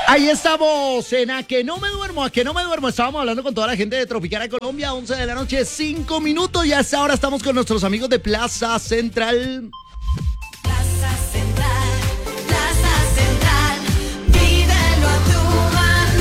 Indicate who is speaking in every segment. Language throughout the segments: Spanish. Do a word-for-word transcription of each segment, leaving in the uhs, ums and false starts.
Speaker 1: Ahí estamos en A Que No Me Duermo, A Que No Me Duermo. Estábamos hablando con toda la gente de Tropicana de Colombia, once de la noche, cinco minutos. Y hasta ahora estamos con nuestros amigos de Plaza Central.
Speaker 2: Plaza Central, Plaza Central, vívelo a tu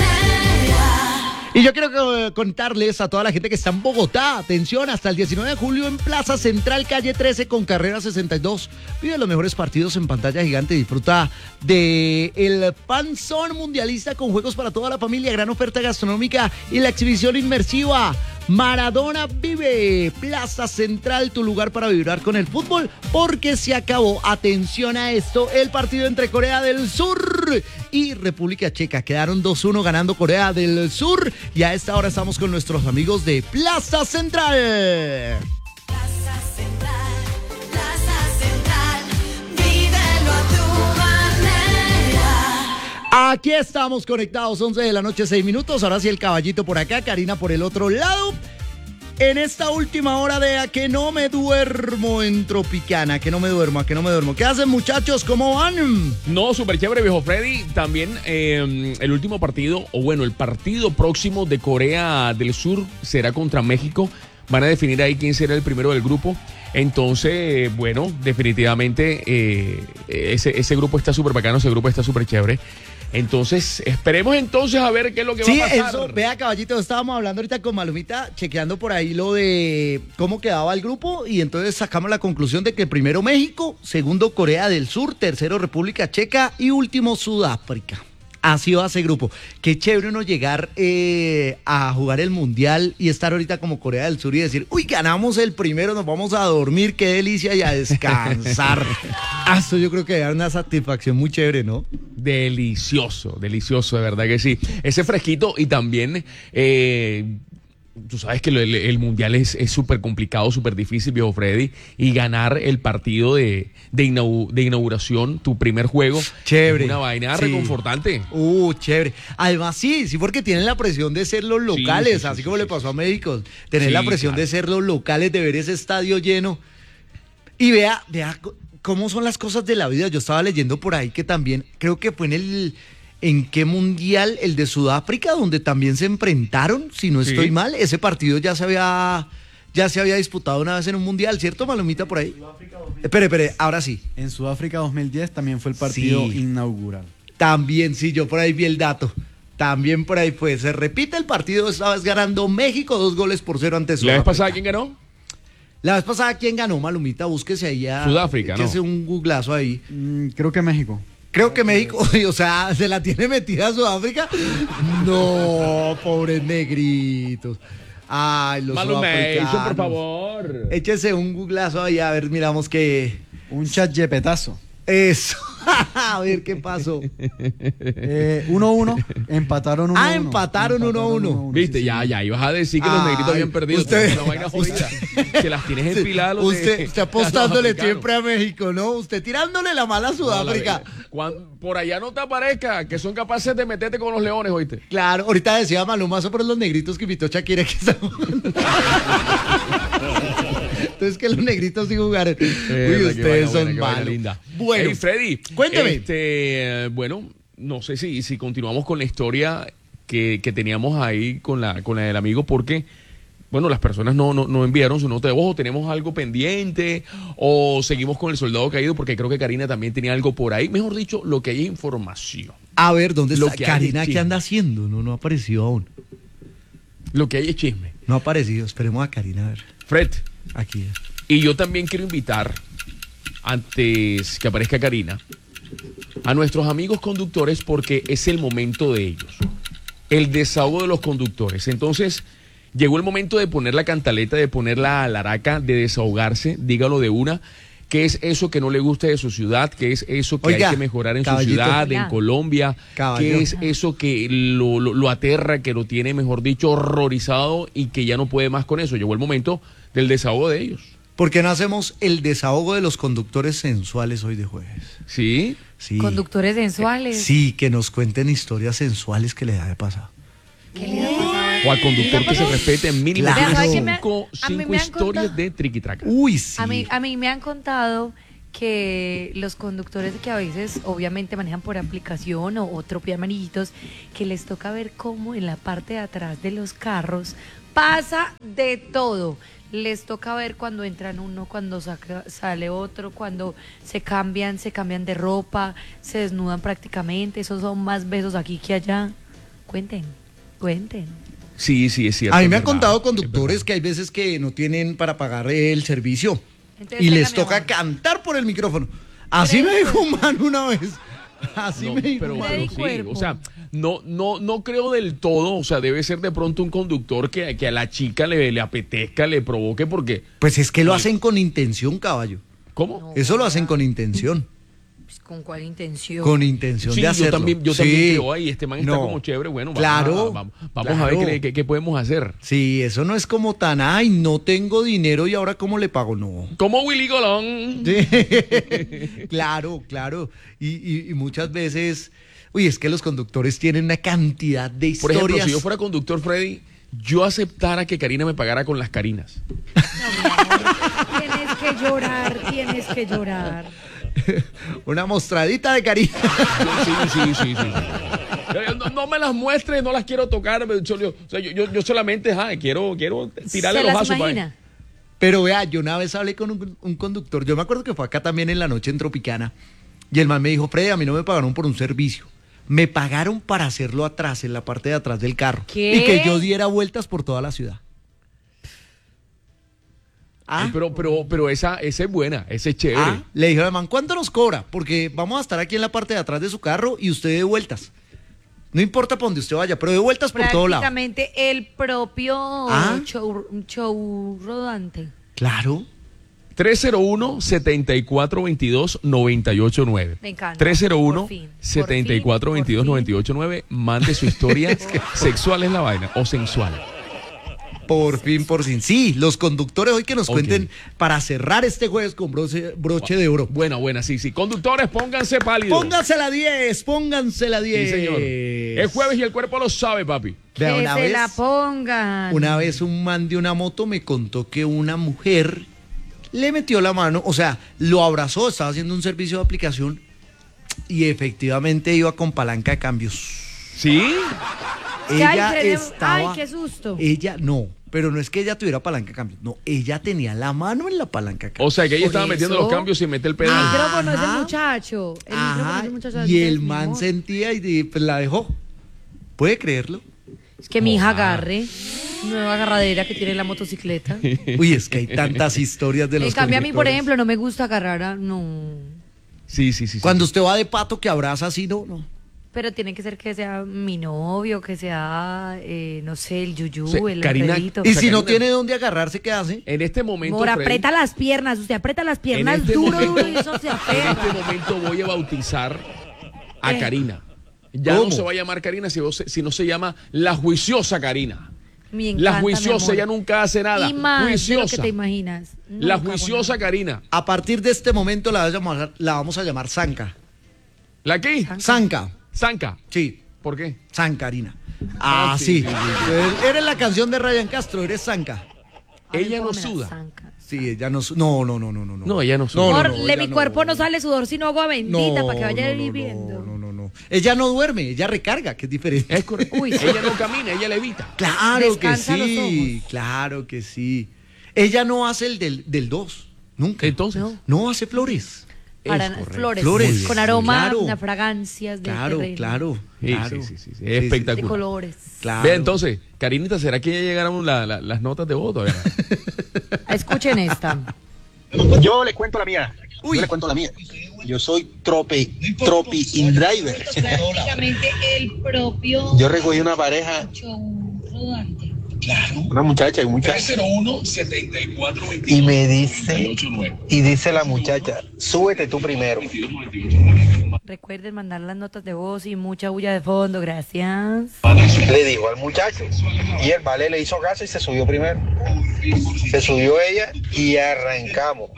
Speaker 2: manera.
Speaker 1: Y yo quiero contarles a toda la gente que está en Bogotá, atención, hasta el diecinueve de julio en Plaza Central, calle trece con carrera sesenta y dos. Vive los mejores partidos en pantalla gigante, disfruta de el Panzón Mundialista con juegos para toda la familia, gran oferta gastronómica y la exhibición inmersiva. Maradona vive, Plaza Central, tu lugar para vibrar con el fútbol, porque se acabó, atención a esto, el partido entre Corea del Sur y República Checa. Quedaron dos uno ganando Corea del Sur y a esta hora estamos con nuestros amigos de Plaza Central.
Speaker 2: Plaza Central, Plaza Central, vívelo a tu manera.
Speaker 1: Aquí estamos conectados, once de la noche, seis minutos. Ahora sí el caballito por acá, Karina por el otro lado. En esta última hora de A Que No Me Duermo en Tropicana, A Que No Me Duermo, A Que No Me Duermo. ¿Qué hacen, muchachos? ¿Cómo van?
Speaker 3: No, súper chévere, viejo Freddy. También eh, el último partido, o bueno, el partido próximo de Corea del Sur será contra México. Van a definir ahí quién será el primero del grupo. Entonces, bueno, definitivamente eh, ese, ese grupo está súper bacano, ese grupo está súper chévere. Entonces, esperemos entonces a ver qué es lo que
Speaker 1: Sí,
Speaker 3: va a pasar.
Speaker 1: eso, vea, caballito, estábamos hablando ahorita con Malumita, chequeando por ahí lo de cómo quedaba el grupo, y entonces sacamos la conclusión de que primero México, segundo Corea del Sur, tercero República Checa y último Sudáfrica. Así va ese grupo. Qué chévere uno llegar eh, a jugar el Mundial y estar ahorita como Corea del Sur y decir, uy, ganamos el primero, nos vamos a dormir, qué delicia, y a descansar. Ah, eso yo creo que da una satisfacción muy chévere, ¿no?
Speaker 3: Delicioso, delicioso, de verdad que sí. Ese fresquito y también... Eh, Tú sabes que el, el mundial es súper complicado, súper difícil, viejo Freddy, y ganar el partido de, de, inau, de inauguración, tu primer juego,
Speaker 1: chévere,
Speaker 3: es una vaina
Speaker 1: sí.
Speaker 3: reconfortante.
Speaker 1: Uh, chévere. Además, sí, sí, porque tienen la presión de ser los locales, sí, sí, sí,
Speaker 3: sí,
Speaker 1: así como
Speaker 3: sí,
Speaker 1: le pasó a México, tener
Speaker 3: sí,
Speaker 1: la presión
Speaker 3: claro.
Speaker 1: de ser los locales, de ver ese estadio lleno. Y vea, vea cómo son las cosas de la vida. Yo estaba leyendo por ahí que también, creo que fue en el... ¿En qué mundial? El de Sudáfrica, donde también se enfrentaron, si no estoy sí. mal. Ese partido ya se había ya se había disputado una vez en un mundial, ¿cierto, Malumita, por ahí? Espere, espere, ahora sí.
Speaker 4: En Sudáfrica dos mil diez también fue el partido sí. inaugural.
Speaker 1: También, sí, yo por ahí vi el dato. También por ahí fue. Se repite el partido, esta vez ganando México, dos goles por cero ante Sudáfrica.
Speaker 3: ¿La vez pasada quién ganó?
Speaker 1: La vez pasada, ¿quién ganó, Malumita? Búsquese ahí a...
Speaker 3: Sudáfrica, ¿no?
Speaker 1: Échese un googlazo ahí.
Speaker 4: Mm, creo que México.
Speaker 1: Creo que México, o sea, ¿se la tiene metida a Sudáfrica? No, pobres negritos. Ay, los sudafricanos.
Speaker 3: por favor.
Speaker 1: Échese un googlazo ahí, a ver, miramos que...
Speaker 4: Un chat yepetazo.
Speaker 1: Eso. A ver qué pasó.
Speaker 4: Eh, uno uno, empataron uno uno.
Speaker 1: Ah, empataron uno uno.
Speaker 3: Viste,
Speaker 4: sí,
Speaker 3: ya,
Speaker 4: sí.
Speaker 3: ya, ibas a decir que
Speaker 1: Ay,
Speaker 3: los negritos habían perdido.
Speaker 1: usted-
Speaker 3: Una vaina jodida. Que las tienes enfiladas.
Speaker 1: Usted está apostándole siempre a México, ¿no? Usted tirándole la mala a Sudáfrica.
Speaker 3: Cuando, por allá no te aparezca, que son capaces de meterte con los leones, ¿oíste?
Speaker 1: Claro, ahorita decía Malumazo por los negritos que invitó Shakira que están jugando. Entonces que los negritos sí jugaron.
Speaker 3: Eh,
Speaker 1: Uy, ustedes son
Speaker 3: buena,
Speaker 1: malos.
Speaker 3: linda.
Speaker 1: Bueno,
Speaker 3: hey, Freddy,
Speaker 1: cuéntame.
Speaker 3: Este, bueno, no sé si, si continuamos con la historia que, que teníamos ahí con la, con la del amigo, porque, bueno, las personas no, no, no enviaron su nota de voz, o tenemos algo pendiente, o seguimos con el soldado caído, porque creo que Karina también tenía algo por ahí. Mejor dicho, lo que hay es información.
Speaker 1: A ver, ¿dónde
Speaker 3: Lo
Speaker 1: está
Speaker 3: que hay
Speaker 1: Karina?
Speaker 3: es
Speaker 1: ¿Qué
Speaker 3: chisme.
Speaker 1: anda haciendo? No, no ha aparecido aún.
Speaker 3: Lo que hay es chisme.
Speaker 1: No ha aparecido. Esperemos a Karina a ver.
Speaker 3: Fred,
Speaker 1: Aquí es.
Speaker 3: y yo también quiero invitar, antes que aparezca Karina, a nuestros amigos conductores, porque es el momento de ellos. El desahogo de los conductores. Entonces, llegó el momento de poner la cantaleta, de poner la alaraca, de desahogarse, dígalo de una. ¿Qué es eso que no le gusta de su ciudad? ¿Qué es eso que
Speaker 1: Oiga,
Speaker 3: hay que mejorar en
Speaker 1: caballito.
Speaker 3: su ciudad,
Speaker 2: Hola.
Speaker 3: en Colombia?
Speaker 1: Caballo.
Speaker 3: ¿Qué es eso que lo, lo, lo aterra, que lo tiene, mejor dicho, horrorizado y que ya no puede más con eso? Llegó el momento del desahogo de ellos.
Speaker 1: ¿Por qué no hacemos el desahogo de los conductores sensuales hoy de jueves?
Speaker 3: ¿Sí?
Speaker 1: Sí.
Speaker 5: Conductores sensuales.
Speaker 1: Sí, que nos cuenten historias sensuales que les haya pasado.
Speaker 5: ¿Qué le ha pasado?
Speaker 3: O al conductor que se respete en mínimo
Speaker 1: Claro.
Speaker 5: ¿Sabe qué me ha-
Speaker 3: cinco,
Speaker 5: a mí
Speaker 3: cinco
Speaker 5: me han
Speaker 3: historias
Speaker 5: contado-
Speaker 3: de triquitraca.
Speaker 1: Uy, sí.
Speaker 5: A mí, a mí me han contado que los conductores que a veces obviamente manejan por aplicación o, o tropean manillitos, que les toca ver cómo en la parte de atrás de los carros pasa de todo. Les toca ver cuando entran uno, cuando saca, sale otro, cuando se cambian, se cambian de ropa, se desnudan prácticamente. Esos son más besos aquí que allá. Cuenten, cuenten.
Speaker 3: Sí, sí, es cierto.
Speaker 1: A mí
Speaker 3: es
Speaker 1: me han
Speaker 3: verdad,
Speaker 1: contado
Speaker 3: es
Speaker 1: conductores
Speaker 3: verdad.
Speaker 1: que hay veces que no tienen para pagar el servicio
Speaker 5: Entonces,
Speaker 1: y
Speaker 5: venga,
Speaker 1: les
Speaker 5: mi
Speaker 1: toca
Speaker 5: amor.
Speaker 1: cantar por el micrófono. Así me dijo un man una vez. Así
Speaker 3: No,
Speaker 1: me dijo
Speaker 3: pero,
Speaker 1: un man.
Speaker 3: pero
Speaker 5: Freddy
Speaker 3: sí,
Speaker 5: Cuerpo.
Speaker 3: o sea, no, no, no creo del todo, o sea, debe ser de pronto un conductor que, que a la chica le, le apetezca, le provoque, porque,
Speaker 1: Pues es que lo hacen con intención, caballo.
Speaker 3: ¿cómo?
Speaker 5: No.
Speaker 1: Eso lo hacen con intención.
Speaker 5: Pues, ¿con cuál intención?
Speaker 1: Con intención
Speaker 3: Sí,
Speaker 1: de hacerlo.
Speaker 3: yo también, yo
Speaker 1: Sí.
Speaker 3: también creo, ay, este man está
Speaker 1: No.
Speaker 3: como chévere, bueno, vamos,
Speaker 1: Claro,
Speaker 3: a, vamos, vamos a ver
Speaker 1: claro.
Speaker 3: qué, qué- qué podemos hacer.
Speaker 1: Sí, eso no es como tan, ay, no tengo dinero y ahora cómo le pago, no.
Speaker 3: Como Willy Colón.
Speaker 1: Sí. Claro, claro. Y, y- y muchas veces, uy, es que los conductores tienen una cantidad de
Speaker 3: Por
Speaker 1: historias.
Speaker 3: ejemplo, si yo fuera conductor, Freddy, yo aceptara que Karina me pagara con las Carinas.
Speaker 5: Tienes que llorar, tienes que llorar.
Speaker 1: Una mostradita de cariño.
Speaker 3: Sí, sí, sí, sí. sí. Yo- No, no me las muestres, no las quiero tocar. pero yo- yo- o sea, yo, yo- yo solamente ja, quiero, quiero tirarle
Speaker 5: ¿Se
Speaker 3: los
Speaker 5: las
Speaker 3: vasos.
Speaker 5: imagina?
Speaker 1: Pero vea, yo una vez hablé con un, un conductor, yo me acuerdo que fue acá también en la noche en Tropicana, y el man me dijo, Freddy, a mí no me pagaron por un servicio, me pagaron para hacerlo atrás, en la parte de atrás del carro,
Speaker 5: ¿Qué?
Speaker 1: y que yo diera vueltas por toda la ciudad.
Speaker 3: Ay,
Speaker 1: Ah,
Speaker 3: pero, pero, pero esa, esa es buena, esa es chévere.
Speaker 1: ah, le dije al man, ¿cuánto nos cobra? Porque vamos a estar aquí en la parte de atrás de su carro y usted de vueltas. No importa para donde usted vaya, pero de vueltas por todo lado.
Speaker 5: Prácticamente el propio
Speaker 1: Ah.
Speaker 5: show, show rodante.
Speaker 1: Claro.
Speaker 3: tres cero uno, siete cuatro dos dos, nueve ocho nueve.
Speaker 5: Me encanta.
Speaker 3: tres cero uno,
Speaker 5: Por fin, por
Speaker 3: siete cuatro dos
Speaker 5: fin,
Speaker 3: dos,
Speaker 5: por
Speaker 3: nueve ocho nueve. Mande su historia sexual es la vaina o sensual.
Speaker 1: Por fin, por fin. Sí, los conductores hoy que nos
Speaker 3: Ok.
Speaker 1: cuenten para cerrar este jueves con broche, broche de oro.
Speaker 3: Buena, buena, sí, sí. Conductores, pónganse pálidos.
Speaker 1: Pónganse la diez, pónganse la
Speaker 3: Sí,
Speaker 1: diez.
Speaker 3: señor. Es jueves y el cuerpo lo sabe, papi.
Speaker 1: Vea,
Speaker 5: Que
Speaker 1: una
Speaker 5: se
Speaker 1: vez,
Speaker 5: la pongan.
Speaker 1: una vez un man de una moto me contó que una mujer le metió la mano, o sea, lo abrazó, estaba haciendo un servicio de aplicación y efectivamente iba con palanca de cambios.
Speaker 3: ¿Sí?
Speaker 5: Que, ay,
Speaker 1: Ella
Speaker 5: que-
Speaker 1: estaba...
Speaker 5: ay, qué susto.
Speaker 1: Ella, no, pero no es que ella tuviera palanca de cambios, no, ella tenía la mano en la palanca de
Speaker 3: O
Speaker 1: cambios.
Speaker 3: sea, que ella
Speaker 5: Por
Speaker 3: estaba metiendo
Speaker 5: eso-
Speaker 3: los cambios sin meter el
Speaker 5: El
Speaker 3: pedal.
Speaker 1: Ah.
Speaker 5: micrófono es
Speaker 1: Ajá.
Speaker 5: el muchacho. El micrófono
Speaker 1: Ajá,
Speaker 5: es el muchacho.
Speaker 1: y
Speaker 5: Entonces,
Speaker 1: el
Speaker 5: mi
Speaker 1: man
Speaker 5: amor,
Speaker 1: sentía y y, pues, la dejó. ¿Puede creerlo?
Speaker 5: Es que mi hija
Speaker 3: Joda.
Speaker 5: agarre. Nueva agarradera que tiene la motocicleta.
Speaker 1: Uy, es que hay tantas historias de los
Speaker 5: En cambio, a mí, por
Speaker 1: conductores.
Speaker 5: ejemplo, no me gusta agarrar a... No.
Speaker 3: Sí, sí, sí. sí.
Speaker 1: Cuando usted va de pato que abraza así, no, no.
Speaker 5: Pero tiene que ser que sea mi novio, que sea, eh, no sé, el yuyú,
Speaker 3: Sí,
Speaker 5: el
Speaker 3: Karina,
Speaker 5: enredito.
Speaker 1: Y
Speaker 3: O sea,
Speaker 1: si no
Speaker 3: Karina-
Speaker 1: tiene dónde agarrarse, ¿qué hace?
Speaker 3: En este momento,
Speaker 5: Mora,
Speaker 3: Freddy,
Speaker 5: aprieta las piernas. Usted aprieta las piernas
Speaker 3: este
Speaker 5: duro,
Speaker 3: momento-
Speaker 5: duro y eso se
Speaker 3: en
Speaker 5: aferra.
Speaker 3: este momento voy a bautizar a
Speaker 5: ¿Qué?
Speaker 3: Karina. Ya
Speaker 1: ¿Cómo?
Speaker 3: no se va a llamar Karina, sino se, sino se llama la juiciosa Karina.
Speaker 5: Me encanta,
Speaker 3: La
Speaker 5: mi
Speaker 3: juiciosa,
Speaker 5: amor.
Speaker 3: ella nunca hace nada.
Speaker 5: Y más de lo que
Speaker 3: juiciosa.
Speaker 5: te imaginas.
Speaker 3: La
Speaker 5: Nunca hago
Speaker 3: juiciosa
Speaker 5: nada.
Speaker 3: Karina.
Speaker 1: A partir de este momento la, vamos a llamar- la vamos a llamar Zanca.
Speaker 3: ¿La qué?
Speaker 1: Zanca.
Speaker 3: Zanca.
Speaker 1: Sí,
Speaker 3: ¿Por qué?
Speaker 1: Zancarina.
Speaker 3: Ah,
Speaker 1: Ah,
Speaker 3: sí,
Speaker 1: sí.
Speaker 3: sí, sí,
Speaker 1: Eres la canción de Ryan Castro, eres Zanca.
Speaker 5: Ay,
Speaker 3: Ella no
Speaker 5: póngame la
Speaker 3: suda.
Speaker 5: zanca.
Speaker 1: Sí, ella no... su- No, no, no, no, no.
Speaker 3: No, ella no suda.
Speaker 1: No, no,
Speaker 5: Amor,
Speaker 1: no,
Speaker 5: le-
Speaker 1: ella
Speaker 5: mi
Speaker 1: no.
Speaker 5: cuerpo no sale sudor sino agua bendita
Speaker 1: No,
Speaker 5: para que vaya
Speaker 1: no, no,
Speaker 5: viviendo.
Speaker 1: No, no, no. Ella no duerme, ella recarga, que es diferente.
Speaker 3: Es correcto.
Speaker 5: Uy, sí.
Speaker 3: Ella no camina, ella levita.
Speaker 1: Claro que
Speaker 5: Descansa los
Speaker 1: sí, claro que sí. Ella no hace el del del dos, nunca.
Speaker 3: Entonces,
Speaker 5: No.
Speaker 1: No hace flores.
Speaker 5: Para
Speaker 3: es correcto.
Speaker 5: flores,
Speaker 1: Flores,
Speaker 5: con aroma,
Speaker 1: claro.
Speaker 5: unas fragancias de
Speaker 1: Claro,
Speaker 5: terreno,
Speaker 1: claro,
Speaker 3: Sí,
Speaker 1: claro.
Speaker 3: sí, sí, sí, sí.
Speaker 1: Sí,
Speaker 3: Espectacular.
Speaker 5: de colores.
Speaker 1: Claro.
Speaker 3: Vea, entonces, Karinita, ¿será que ya llegaron la- la- las notas de voto? ¿verdad?
Speaker 5: Escuchen esta.
Speaker 6: Yo le cuento la mía.
Speaker 1: Uy.
Speaker 6: Yo le cuento la mía. Yo soy tropi, tropi in driver.
Speaker 7: Prácticamente el propio
Speaker 6: Yo recogí una pareja,
Speaker 7: show rodante.
Speaker 6: una muchacha y un muchacho. Y me dice, y dice la muchacha, súbete tú primero.
Speaker 5: Recuerden mandar las notas de voz y mucha bulla de fondo, gracias.
Speaker 6: Le dijo al muchacho. Y el vale le hizo caso y se subió primero. Se subió ella y arrancamos.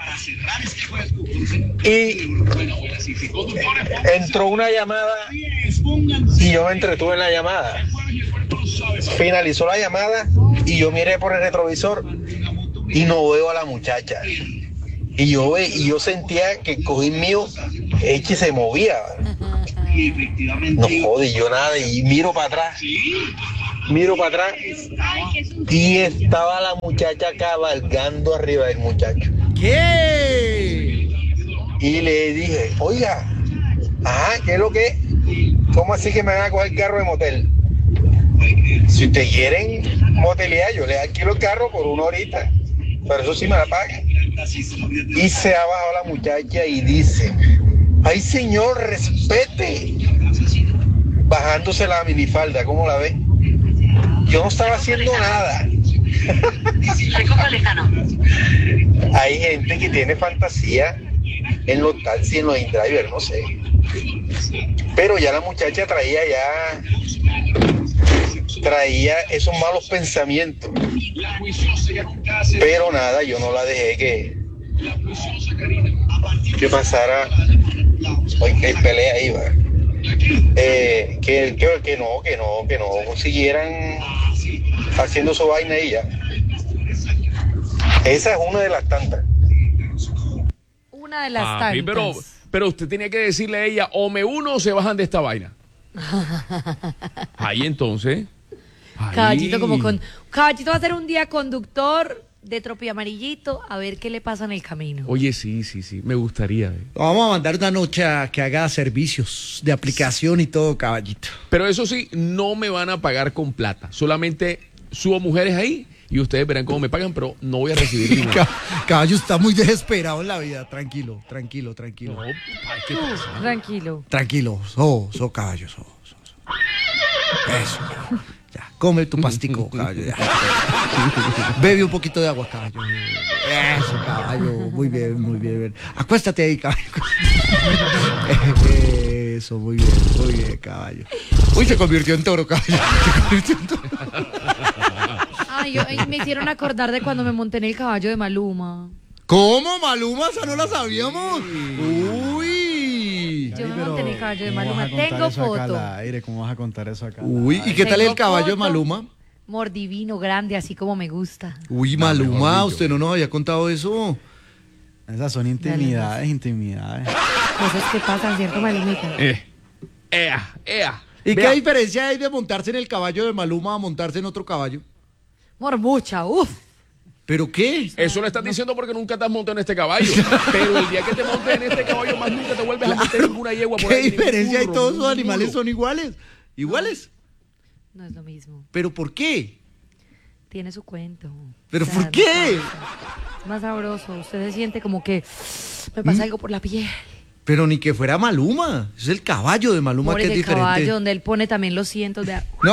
Speaker 6: Y entró una llamada y yo me entretuve en la llamada. Finalizó la llamada y yo miré por el retrovisor y no veo a la muchacha. Y yo, ve- y yo sentía que el cojín mío, es que se movía. No jode, yo nada, y miro para atrás. Miro para atrás y estaba la muchacha cabalgando arriba del muchacho.
Speaker 1: ¿Qué?
Speaker 6: Y le dije, oiga, ajá, ¿qué es lo que es? ¿Cómo así que me van a coger carro de motel? Si ustedes quieren motelear, yo les alquilo el carro por una horita, pero eso sí me la pagan. Y se ha bajado la muchacha y dice, ay señor, respete. Bajándose la minifalda, ¿cómo la ve? Yo no estaba haciendo nada. Hay gente que tiene fantasía en los taxis, en los in-drivers, no sé. Pero ya la muchacha traía ya, traía esos malos pensamientos. Pero nada, yo no la dejé que, que pasara. Hoy que hay pelea ahí, va. Eh, que, que, que no, que no, que no siguieran haciendo su vaina y ya. Esa es una de las tantas.
Speaker 5: Una de las
Speaker 3: Papi,
Speaker 5: tantas.
Speaker 3: pero, pero usted tenía que decirle a ella, o me uno o se bajan de esta vaina. Ahí entonces. Ahí.
Speaker 5: Caballito como con... Caballito va a ser un día conductor de Tropi Amarillito a ver qué le pasa en el camino.
Speaker 3: Oye, sí, sí, sí, me gustaría. eh.
Speaker 1: Vamos a mandar una noche a que haga servicios de aplicación y todo, caballito.
Speaker 3: Pero eso sí, no me van a pagar con plata. Solamente subo mujeres ahí y ustedes verán cómo me pagan, pero no voy a recibir dinero.
Speaker 1: Ca- Caballo está muy desesperado en la vida. Tranquilo, tranquilo, tranquilo.
Speaker 3: No, ay, ¿qué pasa?
Speaker 5: Tranquilo.
Speaker 1: Tranquilo, so, so caballo, so, so, so. Eso, ya. Ya, come tu pastico, caballo, ya. Bebe un poquito de agua, caballo. Eso, caballo, muy bien, muy bien. Acuéstate ahí, caballo. Eso, muy bien, muy bien, caballo. Uy, se convirtió en toro, caballo. Se convirtió en toro.
Speaker 5: Ay, yo- ay, me hicieron acordar de cuando me monté en el caballo de Maluma.
Speaker 1: ¿Cómo, Maluma? ¿Esa no la sabíamos? Uy.
Speaker 5: Yo me
Speaker 4: Pero,
Speaker 5: monté en el caballo de
Speaker 4: ¿cómo vas
Speaker 5: Maluma.
Speaker 4: a contar
Speaker 5: Tengo
Speaker 4: eso acá
Speaker 5: foto.
Speaker 4: al aire? ¿Cómo vas a contar eso acá? al
Speaker 1: Uy, ¿y
Speaker 4: aire?
Speaker 1: qué tal
Speaker 5: Tengo
Speaker 1: el caballo de
Speaker 5: foto.
Speaker 1: Maluma?
Speaker 5: Mordivino, grande, así como me gusta.
Speaker 1: Uy,
Speaker 3: No, mejor
Speaker 1: Maluma,
Speaker 3: dicho.
Speaker 1: usted no nos había contado eso.
Speaker 4: Esas son intimidades, intimidades.
Speaker 5: Cosas que pasan, ¿cierto, Malumita?
Speaker 3: Eh, ea, ea.
Speaker 1: ¿Y
Speaker 3: Vea,
Speaker 1: qué diferencia hay de montarse en el caballo de Maluma a montarse en otro caballo?
Speaker 5: Mormucha, uff.
Speaker 1: ¿Pero qué?
Speaker 3: Eso lo estás diciendo porque nunca te has montado en este caballo. Pero el día que te montes en este caballo, más nunca te vuelves a meter ninguna yegua por
Speaker 1: ¿Qué
Speaker 3: ahí. ningún
Speaker 1: diferencia hay?
Speaker 3: burro,
Speaker 1: Todos los
Speaker 3: ningún
Speaker 1: animales
Speaker 3: mulo.
Speaker 1: son iguales. ¿Iguales?
Speaker 5: No es lo mismo.
Speaker 1: ¿Pero por qué?
Speaker 5: Tiene su cuento.
Speaker 1: ¿Pero
Speaker 5: O sea,
Speaker 1: por
Speaker 5: no
Speaker 1: qué?
Speaker 5: pasa. Es más sabroso. Usted se siente como que me pasa algo por la piel.
Speaker 1: Pero ni que fuera Maluma. Es el caballo de Maluma
Speaker 5: Por
Speaker 1: que es
Speaker 5: el
Speaker 1: diferente.
Speaker 5: caballo donde él pone también los cientos de...
Speaker 1: No,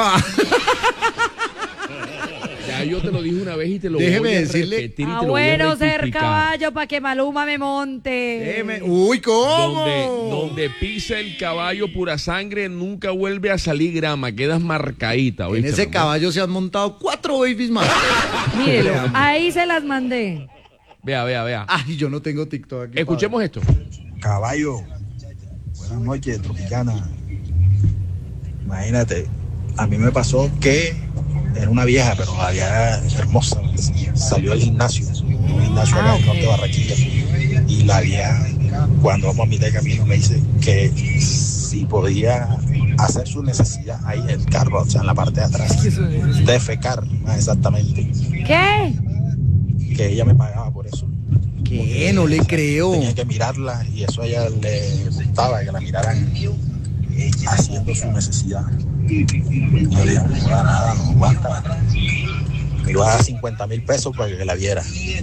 Speaker 3: Ya yo te lo dije una vez y te lo
Speaker 1: Déjeme
Speaker 3: voy a
Speaker 1: decirle-
Speaker 3: repetir y
Speaker 5: Ah,
Speaker 3: te lo voy a
Speaker 5: bueno ser
Speaker 3: rectificar.
Speaker 5: caballo para que Maluma me monte.
Speaker 1: déjeme- Uy, ¿cómo?
Speaker 3: Donde, donde pisa el caballo pura sangre, nunca vuelve a salir grama, quedas marcadita.
Speaker 1: En
Speaker 3: ¿oíste,
Speaker 1: ese
Speaker 3: mamá?
Speaker 1: caballo se han montado cuatro babies más.
Speaker 5: Mírelo, ahí se las mandé.
Speaker 3: Vea, vea, vea.
Speaker 1: Ay, yo no tengo TikTok aquí.
Speaker 3: Escuchemos esto.
Speaker 8: Caballo, buenas noches, Tropicana. Imagínate, a mí me pasó que era una vieja, pero la vieja era hermosa. Salió del gimnasio, un gimnasio
Speaker 5: Ah,
Speaker 8: acá en
Speaker 5: ok.
Speaker 8: Norte de Barranquilla. Y la vieja, cuando vamos a mitad de camino, me dice que si podía hacer su necesidad ahí en el carro, o sea, en la parte de atrás, defecar más exactamente,
Speaker 5: ¿Qué?
Speaker 8: que ella me pagaba por eso.
Speaker 1: ¿Qué? No le creo.
Speaker 8: Tenía que mirarla y eso a ella le gustaba, que la miraran haciendo su necesidad. Y yo le dije, no da nada, no aguanta. Me iba a dar cincuenta mil pesos para que la viera.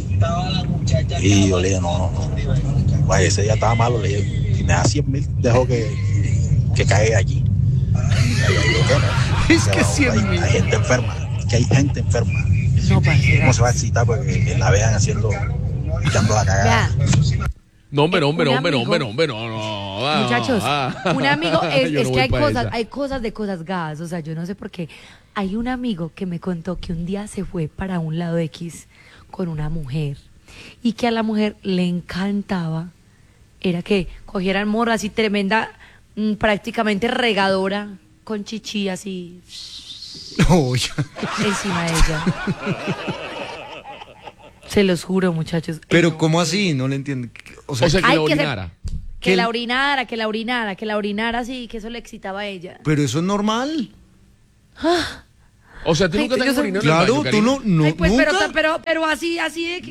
Speaker 8: Y yo le dije, no, no, no. Vaya, ese día estaba malo, le dije, si me da cien mil, dejo que, que caiga allí. Y ella dijo que no.
Speaker 1: Es que
Speaker 8: Hay-
Speaker 1: cien mil.
Speaker 8: Hay gente enferma, que hay gente enferma.
Speaker 5: No, parcera.
Speaker 8: ¿Cómo se va a excitar porque la vean haciendo, echando la cagada?
Speaker 5: Vea,
Speaker 3: No, hombre, no, hombre, no,
Speaker 5: Un
Speaker 3: hombre, no,
Speaker 5: amigo-
Speaker 3: hombre, no, hombre, no, no. ah,
Speaker 5: muchachos,
Speaker 3: ah.
Speaker 5: un amigo, es,
Speaker 3: Yo
Speaker 5: es
Speaker 3: no
Speaker 5: que
Speaker 3: voy
Speaker 5: hay
Speaker 3: pa'
Speaker 5: cosas,
Speaker 3: esa.
Speaker 5: hay cosas de cosas gas, o sea, yo no sé por qué. Hay un amigo que me contó que un día se fue para un lado X con una mujer y que a la mujer le encantaba, era que cogieran morra así tremenda, mm, prácticamente regadora, con chichi así
Speaker 1: No, ya.
Speaker 5: encima de ella. Se los juro, muchachos.
Speaker 1: Pero
Speaker 5: Ay, no.
Speaker 1: ¿cómo así? No le entiendo. O sea,
Speaker 3: O sea, que
Speaker 5: Ay,
Speaker 3: la
Speaker 5: que se-
Speaker 3: orinara.
Speaker 5: Que
Speaker 1: que-
Speaker 5: la orinara, que la orinara, que la orinara, sí, que eso le excitaba a ella.
Speaker 1: pero eso es normal.
Speaker 3: O sea, tú
Speaker 5: Ay,
Speaker 3: nunca te
Speaker 5: yo
Speaker 3: has
Speaker 5: soy-
Speaker 3: orinado en el
Speaker 1: Claro,
Speaker 3: baño,
Speaker 1: tú
Speaker 3: Karina?
Speaker 1: no, no
Speaker 5: Ay, pues,
Speaker 1: nunca.
Speaker 5: pero, pero, pero así, así de que...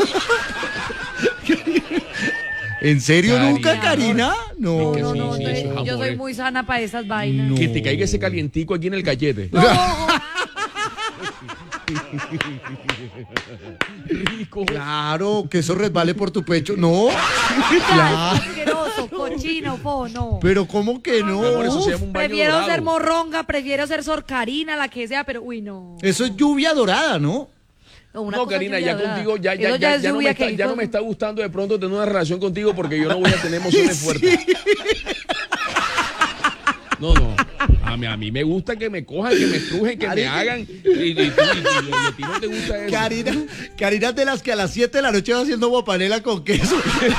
Speaker 1: ¿En serio
Speaker 3: Karina.
Speaker 1: nunca, Karina? No.
Speaker 5: No, no, no,
Speaker 3: sí,
Speaker 5: no,
Speaker 3: eso es
Speaker 5: yo
Speaker 3: amor,
Speaker 5: soy
Speaker 3: eh.
Speaker 5: muy sana para esas vainas.
Speaker 3: Que te caiga ese calientico aquí en el gallete. Rico.
Speaker 1: Claro, que eso resbale por tu pecho. No.
Speaker 5: Ay,
Speaker 1: Claro.
Speaker 5: asqueroso, cochino, po, no.
Speaker 1: Pero ¿cómo que no?
Speaker 3: Mi amor, eso se llama un baño
Speaker 5: Prefiero
Speaker 3: dorado.
Speaker 5: ser morronga, prefiero ser sorcarina, la que sea, pero uy, no.
Speaker 1: Eso es lluvia dorada, ¿no?
Speaker 5: No, una
Speaker 3: No,
Speaker 5: cosa
Speaker 3: Karina,
Speaker 5: lluvia
Speaker 3: ya
Speaker 5: dorada.
Speaker 3: contigo, ya, ya,
Speaker 5: Eso
Speaker 3: ya,
Speaker 5: es
Speaker 3: ya no me
Speaker 5: lluvia
Speaker 3: está,
Speaker 5: que
Speaker 3: ya no
Speaker 5: hizo-
Speaker 3: me está gustando de pronto tener una relación contigo porque yo no voy a tener emociones fuertes. No, no. A mí, a mí me gusta que me cojan, que me estrujen, que me
Speaker 1: Karina.
Speaker 3: hagan. Y, y, y- y- y a ti no te gusta eso.
Speaker 1: Karina, Karina es de las que a las siete de la noche va haciendo guapanela con queso.